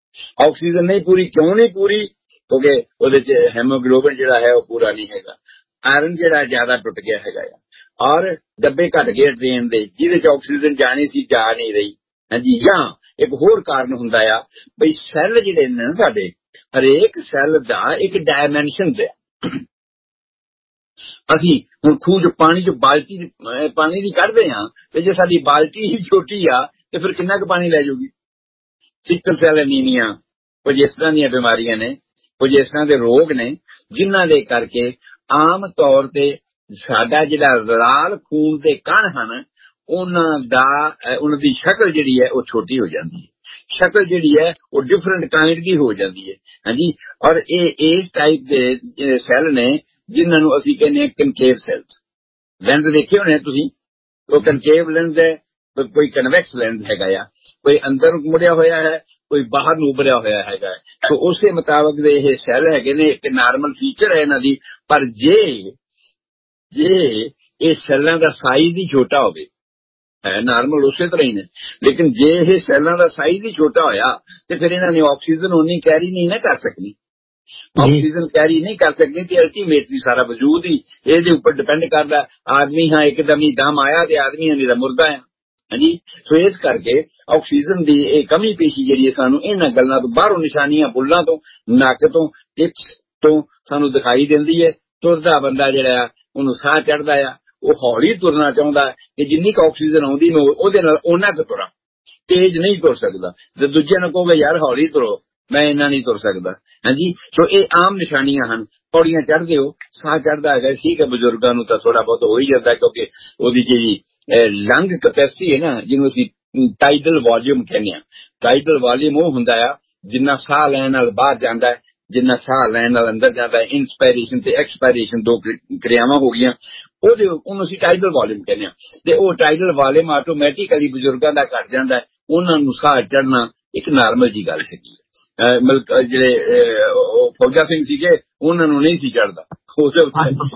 ਆਕਸੀਜਨ ਨਹੀਂ ਪੂਰੀ, ਕਿਉਂ ਨਹੀਂ ਪੂਰੀ? ਕਿਉਂਕਿ ਉਹਦੇ ਚ ਹੈਮੋਗਲੋਬਿਨ ਜਿਹੜਾ ਹੈ ਉਹ ਪੂਰਾ ਨਹੀਂ ਹੈਗਾ, ਆਇਰਨ ਜਿਹੜਾ ਜ਼ਿਆਦਾ ਟੁੱਟ ਗਿਆ ਹੈਗਾ ਆ, ਔਰ ਡੱਬੇ ਘਟ ਗਏ ਟ੍ਰੇਨ ਦੇ ਜਿਹਦੇ ਚ ਆਕਸੀਜਨ ਜਾਣੀ ਸੀ ਜਾ ਨਹੀਂ ਰਹੀ। ਹਾਂਜੀ, ਜਾਂ ਇੱਕ ਹੋਰ ਕਾਰਨ ਹੁੰਦਾ ਆ ਬਈ ਸੈੱਲ ਜਿਹੜੇ ਨੇ ਸਾਡੇ, ਹਰੇਕ ਸੈੱਲ ਦਾ ਇੱਕ ਡਾਇਮੈਂਸ਼ਨ ਹੈ। ਅਸੀਂ ਹੁਣ ਖੂਹ ਚ ਪਾਣੀ ਚ ਬਾਲਟੀ ਪਾਣੀ ਦੀ ਕੱਢਦੇ ਹਾਂ ਤੇ ਜੇ ਸਾਡੀ ਬਾਲਟੀ ਹੀ ਛੋਟੀ ਆ ਤੇ ਫਿਰ ਕਿੰਨਾ ਕੁ ਪਾਣੀ ਲੈ ਜਾਊਗੀ? ਸਿਕਲ ਸੈੱਲ ਐਨੀਮੀਆ, ਕੁਝ ਇਸ ਤਰ੍ਹਾਂ ਦੀਆਂ ਬਿਮਾਰੀਆਂ ਨੇ, ਕੁਝ ਇਸ ਤਰ੍ਹਾਂ ਦੇ ਰੋਗ ਨੇ ਜਿਨ੍ਹਾਂ ਦੇ ਕਰਕੇ ਆਮ ਤੌਰ ਤੇ ਸਾਡਾ ਜਿਹੜਾ ਲਾਲ ਖੂਨ ਦੇ ਕਣ ਹਨ ਉਹਨਾਂ ਦੀ ਸ਼ਕਲ ਜਿਹੜੀ ਹੈ ਉਹ ਛੋਟੀ ਹੋ ਜਾਂਦੀ ਹੈ। ਸ਼ਕਲ ਜਿਹੜੀ ਹੈ ਉਹ ਡਿਫਰੈਂਟ ਕਾਈਂਡ ਦੀ ਹੋ ਜਾਂਦੀ ਹੈ। ਹਾਂਜੀ, ਔਰ ਇਹ ਇਸ ਟਾਈਪ ਦੇ ਸੈੱਲ ਨੇ ਜਿਨ੍ਹਾਂ ਨੂੰ ਅਸੀਂ ਕਹਿੰਦੇ ਹਾਂ ਕਨਕੇਵ ਸੈੱਲਸ। ਲੈਂਸ ਦੇਖੇ ਹੋਣੇ ਤੁਸੀਂ, ਉਹ ਕਨਕੇਵ ਲੈਂਸ ਹੈ, ਕੋਈ ਕਨਵੈਕਸ ਲੈਂਸ ਹੈਗਾ ਆ, ਕੋਈ ਅੰਦਰ ਮੁੜਿਆ ਹੋਇਆ ਹੈ, ਕੋਈ ਬਾਹਰ ਨੂੰ ਉਭਰਿਆ ਹੋਇਆ ਹੈਗਾ। ਸੋ ਉਸੇ ਮੁਤਾਬਕ ਦੇ ਇਹ ਸੈੱਲ ਹੈਗੇ ਨੇ, ਇੱਕ ਨਾਰਮਲ ਫੀਚਰ ਹੈ ਇਹਨਾਂ ਦੀ। ਪਰ ਜੇ ਇਹ ਸੈੱਲਾਂ ਦਾ ਸਾਈਜ਼ ਹੀ ਛੋਟਾ ਹੋਵੇ, ਹੈ ਨਾਰਮਲ ਉਸੇ ਤਰ੍ਹਾਂ ਹੀ ਨੇ, ਲੇਕਿਨ ਜੇ ਇਹ ਸੈੱਲਾਂ ਦਾ ਸਾਈਜ਼ ਹੀ ਛੋਟਾ ਹੋਇਆ ਤੇ ਫਿਰ ਇਹਨਾਂ ਨੇ ਆਕਸੀਜਨ ਉਨੀ ਕੈਰੀ ਨਹੀਂ ਨਾ ਕਰ ਸਕਣੀ। ਆਕਸੀਜਨ ਕੈਰੀ ਨਹੀਂ ਕਰ ਸਕਦੀ ਤੇ ਅਲਟੀਮੇਟਲੀ ਸਾਰਾ ਵਜੂਦ ਹੀ ਇਹਦੇ ਉੱਪਰ ਡਿਪੈਂਡ ਕਰਦਾ। ਆਦਮੀ ਹਾਂ ਇੱਕਦਮ ਹੀ ਦਮ ਆਇਆ ਤੇ ਆਦਮੀ ਨਹੀਂ ਦਾ ਮੁਰਦਾ ਆ। ਹਾਂਜੀ, ਸੋ ਇਸ ਕਰਕੇ ਆਕਸੀਜਨ ਦੀ ਇਹ ਕਮੀ ਪੇਸ਼ੀ ਜਿਹੜੀ ਸਾਨੂੰ ਇਹਨਾਂ ਗੱਲਾਂ ਤੋਂ ਬਾਹਰੋਂ ਨਿਸ਼ਾਨੀਆਂ ਬੁੱਲਾਂ ਤੋਂ, ਨੱਕ ਤੋਂ, ਟਿਪਸ ਤੋਂ ਸਾਨੂੰ ਦਿਖਾਈ ਦਿੰਦੀ ਹੈ। ਤੁਰਦਾ ਬੰਦਾ ਜਿਹੜਾ ਉਹਨੂੰ ਸਾਹ ਚੜਦਾ ਆ, ਉਹ ਹੌਲੀ ਤੁਰਨਾ ਚਾਹੁੰਦਾ ਕਿ ਜਿੰਨੀ ਕੁ ਆਕਸੀਜਨ ਆਉਂਦੀ ਮੈਂ ਉਹਦੇ ਨਾਲ ਉਹਨਾਂ ਕੁ ਤੁਰਾਂ, ਤੇਜ਼ ਨਹੀਂ ਤੁਰ ਸਕਦਾ। ਤੇ ਦੂਜਿਆਂ ਨੂੰ ਕਹੋਗੇ ਯਾਰ ਹੌਲੀ ਤੁਰੋ, ਮੈਂ ਇੰਨਾ ਨਹੀਂ ਤੁਰ ਸਕਦਾ। ਹਾਂਜੀ, ਸੋ ਇਹ ਆਮ ਨਿਸ਼ਾਨੀਆਂ ਹਨ। ਪੌੜੀਆਂ ਚੜ੍ਹਦੇ ਹੋ ਸਾਹ ਚੜ੍ਹਦਾ ਹੈਗਾ, ਠੀਕ ਹੈ, ਬਜ਼ੁਰਗਾਂ ਨੂੰ ਤਾਂ ਥੋੜਾ ਬਹੁਤ ਹੋ ਹੀ ਜਾਂਦਾ ਕਿਉਂਕਿ ਉਹਦੀ ਜਿਹੜੀ ਲੰਗ ਕੈਪੈਸਿਟੀ ਹੈ ਨਾ, ਜਿਹਨੂੰ ਅਸੀਂ ਟਾਈਡਲ ਵਾਲੀਅਮ ਕਹਿੰਦੇ ਹਾਂ। ਟਾਈਡਲ ਵਾਲੀਅਮ ਉਹ ਹੁੰਦਾ ਆ ਜਿੰਨਾ ਸਾਹ ਲੈਣ ਨਾਲ ਬਾਹਰ ਜਾਂਦਾ ਹੈ, ਜਿੰਨਾ ਸਾਹ ਲੈਣ ਨਾਲ ਅੰਦਰ ਜਾਂਦਾ, ਇਨਸਪਾਇਰੇਸ਼ਨ ਤੇ ਐਕਸਪਾਇਰੇਸ਼ਨ 2 ਕਿਰਿਆਵਾਂ ਹੋ ਗਈਆਂ, ਉਹਨੂੰ ਅਸੀਂ ਟਾਈਡਲ ਵਾਲੀਅਮ ਕਹਿੰਦੇ ਹਾਂ। ਤੇ ਉਹ ਟਾਈਡਲ ਵਾਲੀਅਮ ਆਟੋਮੈਟਿਕਲੀ ਬਜ਼ੁਰਗਾਂ ਦਾ ਘਟ ਜਾਂਦਾ, ਉਹਨਾਂ ਨੂੰ ਸਾਹ ਚੜ੍ਹਨਾ ਇੱਕ ਨਾਰਮਲ ਜੀ ਗੱਲ ਹੈਗੀ। ਜਿਹੜੇ ਫੌਜਾ ਸਿੰਘ ਸੀਗੇ ਉਹਨਾਂ ਨੂੰ ਨਹੀਂ ਸੀ ਚੜ੍ਹਦਾ, ਉਹਦੇ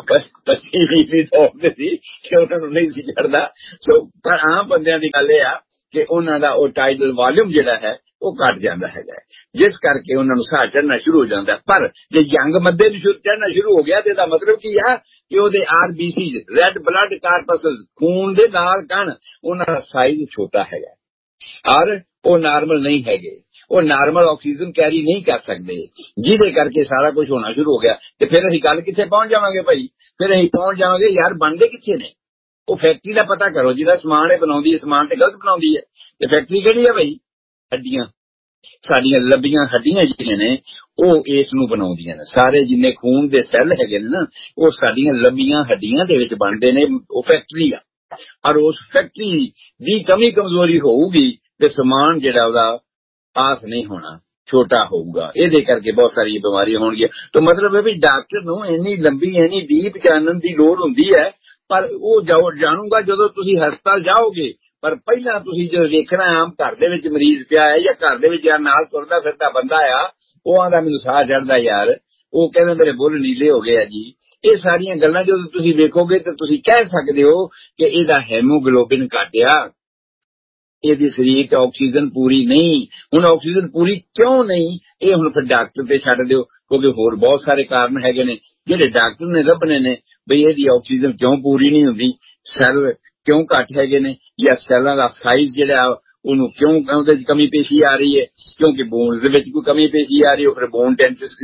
25-20 ਤੌਰ ਸੀ ਕਿ ਉਹਨਾਂ ਨੂੰ ਨਹੀਂ ਸੀ ਚੜ੍ਹਦਾ। ਸੋ ਪਰ ਆਮ ਬੰਦਿਆਂ ਦੀ ਗੱਲ ਇਹ ਆ ਕਿ ਉਹਨਾਂ ਦਾ ਉਹ ਟਾਈਡਲ ਵਾਲੀਅਮ ਜਿਹੜਾ ਹੈ ਉਹ ਘਟ ਜਾਂਦਾ ਹੈਗਾ, ਜਿਸ ਕਰਕੇ ਉਹਨਾਂ ਨੂੰ ਸਾਹ ਚੜ੍ਹਨਾ ਸ਼ੁਰੂ ਹੋ ਜਾਂਦਾ। ਪਰ ਜੇ ਯੰਗ ਬੰਦੇ ਨੂੰ ਚੜ੍ਹਨਾ ਸ਼ੁਰੂ ਹੋ ਗਿਆ ਤੇ ਇਹਦਾ ਮਤਲਬ ਕੀ ਆ ਕਿ ਉਹਦੇ RBC ਰੈੱਡ ਬਲੱਡ ਕਾਰਪਸਲ ਖੂਨ ਦੇ ਨਾਲ ਕਣ ਉਹਨਾਂ ਦਾ ਸਾਈਜ਼ ਛੋਟਾ ਹੈਗਾ ਔਰ ਉਹ ਨਾਰਮਲ ਨਹੀਂ ਹੈਗੇ, ਉਹ ਨਾਰਮਲ ਆਕਸੀਜਨ ਕੈਰੀ ਨਹੀਂ ਕਰ ਸਕਦੇ, ਜਿਹਦੇ ਕਰਕੇ ਸਾਰਾ ਕੁਝ ਹੋਣਾ ਸ਼ੁਰੂ ਹੋ ਗਿਆ। ਤੇ ਫਿਰ ਅਸੀਂ ਗੱਲ ਕਿੱਥੇ ਪਹੁੰਚ ਜਾਵਾਂਗੇ ਭਾਈ? ਫਿਰ ਅਸੀਂ ਪਹੁੰਚ ਜਾਵਾਂਗੇ ਯਾਰ ਬਣਦੇ ਕਿੱਥੇ ਨੇ? ਉਹ ਫੈਕਟਰੀ ਦਾ ਪਤਾ ਕਰੋ, ਜਿਹਦਾ ਸਮਾਨ ਇਹ ਬਣਾਉਂਦੀ ਹੈ ਸਮਾਨ ਤੇ ਗਲਤ ਬਣਾਉਂਦੀ ਹੈ। ਤੇ ਫੈਕਟਰੀ ਕਿਹੜੀ ਹੈ ਭਾਈ? ਹੱਡੀਆਂ, ਸਾਡੀਆਂ ਲੰਬੀਆਂ ਹੱਡੀਆਂ ਜਿਹੜੀਆਂ ਨੇ ਉਹ ਇਸ ਨੂੰ ਬਣਾਉਂਦੀਆਂ ਨੇ। ਸਾਰੇ ਜਿੰਨੇ ਖੂਨ ਦੇ ਸੈੱਲ ਹੈਗੇ ਨੇ ਨਾ ਉਹ ਸਾਡੀਆਂ ਲੰਬੀਆਂ ਹੱਡੀਆਂ ਦੇ ਵਿੱਚ ਬਣਦੇ ਨੇ, ਉਹ ਫੈਕਟਰੀ ਆ। ਔਰ ਉਸ ਫੈਕਟਰੀ ਦੀ ਕਮੀ ਕਮਜ਼ੋਰੀ ਹੋਊਗੀ ਤੇ ਸਮਾਨ ਜਿਹੜਾ ਉਹਦਾ ਪਾਸ ਨਹੀਂ ਹੋਣਾ, ਛੋਟਾ ਹੋਊਗਾ, ਇਹਦੇ ਕਰਕੇ ਬਹੁਤ ਸਾਰੀਆਂ ਬਿਮਾਰੀਆਂ ਹੋਣਗੀਆਂ। ਤਾਂ ਮਤਲਬ ਹੈ ਵੀ ਡਾਕਟਰ ਨੂੰ ਇੰਨੀ ਲੰਬੀ ਇੰਨੀ ਡੀਪ ਜਾਣਨ ਦੀ ਲੋੜ ਹੁੰਦੀ ਹੈ, ਪਰ ਉਹ ਜਾਣੂਗਾ ਜਦੋਂ ਤੁਸੀਂ ਹਸਪਤਾਲ ਜਾਓਗੇ। ਪਰ ਪਹਿਲਾਂ ਤੁਸੀਂ ਜਦੋਂ ਵੇਖਣਾ ਆਮ ਘਰ ਦੇ ਵਿੱਚ ਮਰੀਜ਼ ਪਿਆ ਹੈ ਜਾਂ ਘਰ ਦੇ ਵਿੱਚ ਯਾਰ ਨਾਲ ਤੁਰਦਾ ਫਿਰਦਾ ਬੰਦਾ ਆ, ਉਹ ਆਂਦਾ ਮੈਨੂੰ ਸਾਹ ਚੜ੍ਹਦਾ ਯਾਰ, ਉਹ ਕਹਿੰਦਾ ਮੇਰੇ ਬੁੱਲ ਨੀਲੇ ਹੋ ਗਏ ਆ ਜੀ। ਇਹ ਸਾਰੀਆਂ ਗੱਲਾਂ ਜਦੋਂ ਤੁਸੀਂ ਵੇਖੋਗੇ ਤਾਂ ਤੁਸੀਂ ਕਹਿ ਸਕਦੇ ਹੋ ਕਿ ਇਹਦਾ ਹੈਮੋਗਲੋਬਿਨ ਘਟਿਆ, ਇਹਦੀ ਸਰੀਰ 'ਚ ਆਕਸੀਜਨ ਪੂਰੀ ਨਹੀਂ। ਹੁਣ ਆਕਸੀਜਨ ਪੂਰੀ ਕਿਉਂ ਨਹੀਂ, ਇਹ ਹੁਣ ਫਿਰ ਡਾਕਟਰ ਤੇ ਛੱਡ ਦਿਓ, ਕਿਉਂਕਿ ਹੋਰ ਬਹੁਤ ਸਾਰੇ ਕਾਰਨ ਹੈਗੇ ਨੇ ਜਿਹੜੇ ਡਾਕਟਰ ਨੇ ਲੱਭਣੇ ਨੇ। ਬਈ ਇਹਦੀ ਆਕਸੀਜਨ ਕਿਉਂ ਪੂਰੀ ਨਹੀਂ ਹੁੰਦੀ, ਸੈੱਲ ਕਿਉਂ ਘੱਟ ਹੈਗੇ ਨੇ, ਜਾਂ ਸੈੱਲਾਂ ਦਾ ਸਾਈਜ਼ ਜਿਹੜਾ ਉਹਨੂੰ ਕਿਉਂ ਉਹਦੇ 'ਚ ਕਮੀ ਪੇਸ਼ੀ ਆ ਰਹੀ ਹੈ, ਕਿਉਂਕਿ ਬੋਨਸ ਦੇ ਵਿੱਚ ਕੋਈ ਕਮੀ ਪੇਸ਼ੀ ਆ ਰਹੀ ਹੈ। ਫਿਰ ਬੋਨ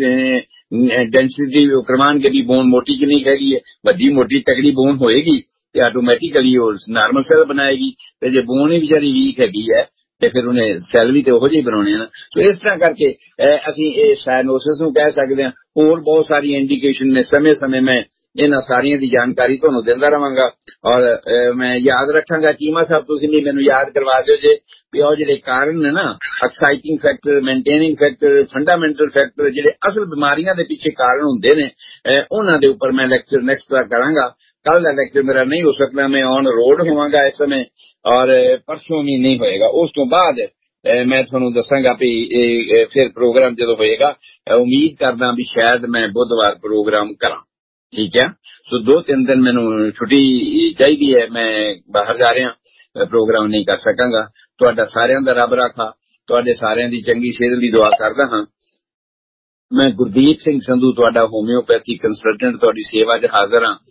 ਡੈਂਸਿਟੀ ਕਰਵਾਉਣਗੇ ਵੀ ਬੋਨ ਮੋਟੀ ਕਿੰਨੀ ਹੈਗੀ ਹੈ, ਵੱਡੀ ਮੋਟੀ ਤਕੜੀ ਬੋਨ ਹੋਏਗੀ ਤੇ ਆਟੋਮੈਟਿਕਲੀ ਉਹ ਨਾਰਮਲ ਸੈੱਲ ਬਣਾਏਗੀ। ਤੇ ਜੇ ਬੋਨ ਹੀ ਵਿਚਾਰੀ ਵੀਕ ਹੈਗੀ ਹੈ ਤੇ ਫਿਰ ਉਹਨੇ ਸੈੱਲ ਵੀ ਤੇ ਉਹੋ ਜਿਹੇ ਬਣਾਉਣੇ ਆ। ਸੋ ਇਸ ਤਰ੍ਹਾਂ ਕਰਕੇ ਅਸੀਂ ਇਹ ਸਾਇਨੋਸਿਸ ਨੂੰ ਕਹਿ ਸਕਦੇ ਹਾਂ। ਹੋਰ ਬਹੁਤ ਸਾਰੀਆਂ ਇੰਡੀਕੇਸ਼ਨ ਨੇ, ਸਮੇਂ ਸਮੇਂ ਮੈਂ ਇਹਨਾਂ ਸਾਰੀਆਂ ਦੀ ਜਾਣਕਾਰੀ ਤੁਹਾਨੂੰ ਦਿੰਦਾ ਰਹਾਂਗਾ। ਔਰ ਮੈਂ ਯਾਦ ਰੱਖਾਂਗਾ, ਚੀਮਾ ਸਾਹਿਬ ਤੁਸੀਂ ਵੀ ਮੈਨੂੰ ਯਾਦ ਕਰਵਾ ਦਿਓ ਜੇ ਵੀ ਉਹ ਜਿਹੜੇ ਕਾਰਨ ਨੇ ਨਾ, exciting factor, maintaining factor, fundamental factor, ਜਿਹੜੇ ਅਸਲ ਬਿਮਾਰੀਆਂ ਦੇ ਪਿੱਛੇ ਕਾਰਨ ਹੁੰਦੇ ਨੇ, ਉਹਨਾਂ ਦੇ ਉੱਪਰ ਮੈਂ ਲੈਕਚਰ ਨੈਕਸਟ ਦਾ ਕਰਾਂਗਾ। ਕੱਲ ਦਾ ਲੈਕਚਰ ਮੇਰਾ ਨਹੀਂ ਹੋ ਸਕਦਾ, ਮੈਂ ਔਨ ਰੋਡ ਹੋਵਾਂਗਾ ਇਸ ਸਮੇਂ, ਔਰ ਪਰਸੋਂ ਵੀ ਨਹੀਂ ਹੋਏਗਾ। ਉਸ ਤੋਂ ਬਾਅਦ ਮੈਂ ਤੁਹਾਨੂੰ ਦੱਸਾਂਗਾ ਵੀ ਫਿਰ ਪ੍ਰੋਗਰਾਮ ਜਦੋਂ ਹੋਏਗਾ, ਉਮੀਦ ਕਰਦਾ ਵੀ ਸ਼ਾਇਦ ਮੈਂ ਬੁੱਧਵਾਰ ਪ੍ਰੋਗਰਾਮ ਕਰਾਂ। ਠੀਕ ਹੈ, ਸੋ 2-3 ਦਿਨ ਮੈਨੂੰ ਛੁੱਟੀ ਚਾਹੀਦੀ ਹੈ, ਮੈਂ ਬਾਹਰ ਜਾ ਰਿਹਾ, ਪ੍ਰੋਗਰਾਮ ਨਹੀਂ ਕਰ ਸਕਾਂਗਾ। ਤੁਹਾਡਾ ਸਾਰਿਆਂ ਦਾ ਰੱਬ ਰਾਖਾ, ਤੁਹਾਡੇ ਸਾਰਿਆਂ ਦੀ ਚੰਗੀ ਸਿਹਤ ਲਈ ਦੁਆ ਕਰਦਾ ਹਾਂ। ਮੈਂ ਗੁਰਦੀਪ ਸਿੰਘ ਸੰਧੂ, ਤੁਹਾਡਾ ਹੋਮਿਓਪੈਥੀ ਕੰਸਲਟੈਂਟ, ਤੁਹਾਡੀ ਸੇਵਾ 'ਚ ਹਾਜ਼ਰ ਹਾਂ।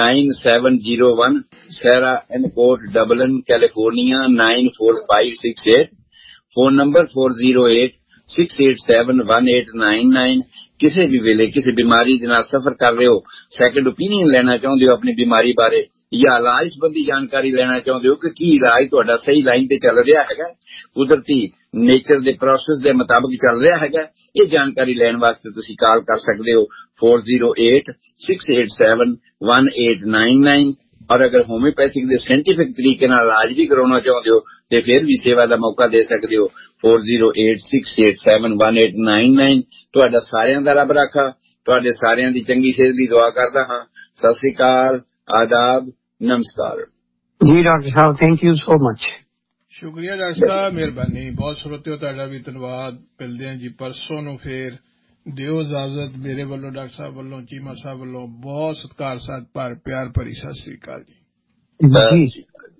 9701 ਸੈਰਾ ਐਨਕੋਟ, ਡਬਲਿਨ, ਕੈਲੀਫੋਰਨੀਆ 94568। Phone number 4086871899। ਕਿਸੇ ਵੀ ਵੇਲੇ ਕਿਸੇ ਬਿਮਾਰੀ ਦੇ ਨਾਲ ਸਫਰ ਕਰ ਰਹੇ ਹੋ, ਸੈਕੰਡ ਓਪੀਨੀਅਨ ਲੈਣਾ ਚਾਹੁੰਦੇ ਹੋ ਆਪਣੀ ਬਿਮਾਰੀ ਬਾਰੇ, ਜਾਂ ਇਲਾਜ ਸੰਬੰਧੀ ਜਾਣਕਾਰੀ ਲੈਣਾ ਚਾਹੁੰਦੇ ਹੋ ਕਿ ਕੀ ਇਲਾਜ ਤੁਹਾਡਾ ਸਹੀ ਲਾਈਨ ਤੇ ਚੱਲ ਰਿਹਾ ਹੈਗਾ, ਕੁਦਰਤੀ ਨੇਚਰ ਦੇ ਪ੍ਰੋਸੈਸ ਦੇ ਮੁਤਾਬਕ ਚੱਲ ਰਿਹਾ ਹੈਗਾ, ਇਹ ਜਾਣਕਾਰੀ ਲੈਣ ਵਾਸਤੇ ਤੁਸੀਂ ਕਾਲ ਕਰ ਸਕਦੇ ਹੋ 4086871899। ਔਰ ਅਗਰ ਹੋਮਿਓਪੈਥਿਕ ਦੇ ਸਾਇੰਟੀਫਿਕ ਤਰੀਕੇ ਨਾਲ ਇਲਾਜ ਵੀ ਕਰਾਉਣਾ ਚਾਹੁੰਦੇ ਹੋ ਤੇ ਫਿਰ ਵੀ ਸੇਵਾ ਦਾ ਮੌਕਾ ਦੇ ਸਕਦੇ ਹੋ 4086871899। ਤੁਹਾਡਾ ਸਾਰਿਆਂ ਦਾ ਰੱਬ ਰਾਖਾ, ਤੁਹਾਡੇ ਸਾਰਿਆਂ ਦੀ ਚੰਗੀ ਸਿਹਤ ਦੀ ਦੁਆ ਕਰਦਾ ਹਾਂ। ਸਤਿ ਸ੍ਰੀ ਅਕਾਲ, ਆਦਾਬ, ਨਮਸਕਾਰ ਜੀ doctor Sahib, thank you so much. ਸ਼ੁਕਰੀਆ ਡਾਕਟਰ ਸਾਹਿਬ, ਮਿਹਰਬਾਨੀ ਬਹੁਤ। ਸਰੋਤਿਓ ਤੁਹਾਡਾ ਵੀ ਧੰਨਵਾਦ। ਮਿਲਦੇ ਹਾਂ ਜੀ ਪਰਸੋਂ ਨੂੰ, ਫੇਰ ਦਿਓ ਇਜਾਜ਼ਤ। ਮੇਰੇ ਵੱਲੋਂ, ਡਾਕਟਰ ਸਾਹਿਬ ਵੱਲੋਂ, ਚੀਮਾ ਸਾਹਿਬ ਵੱਲੋਂ ਬਹੁਤ ਸਤਿਕਾਰ, ਪਿਆਰ ਭਰੀ ਸਤਿ ਸ੍ਰੀ ਅਕਾਲ ਜੀ।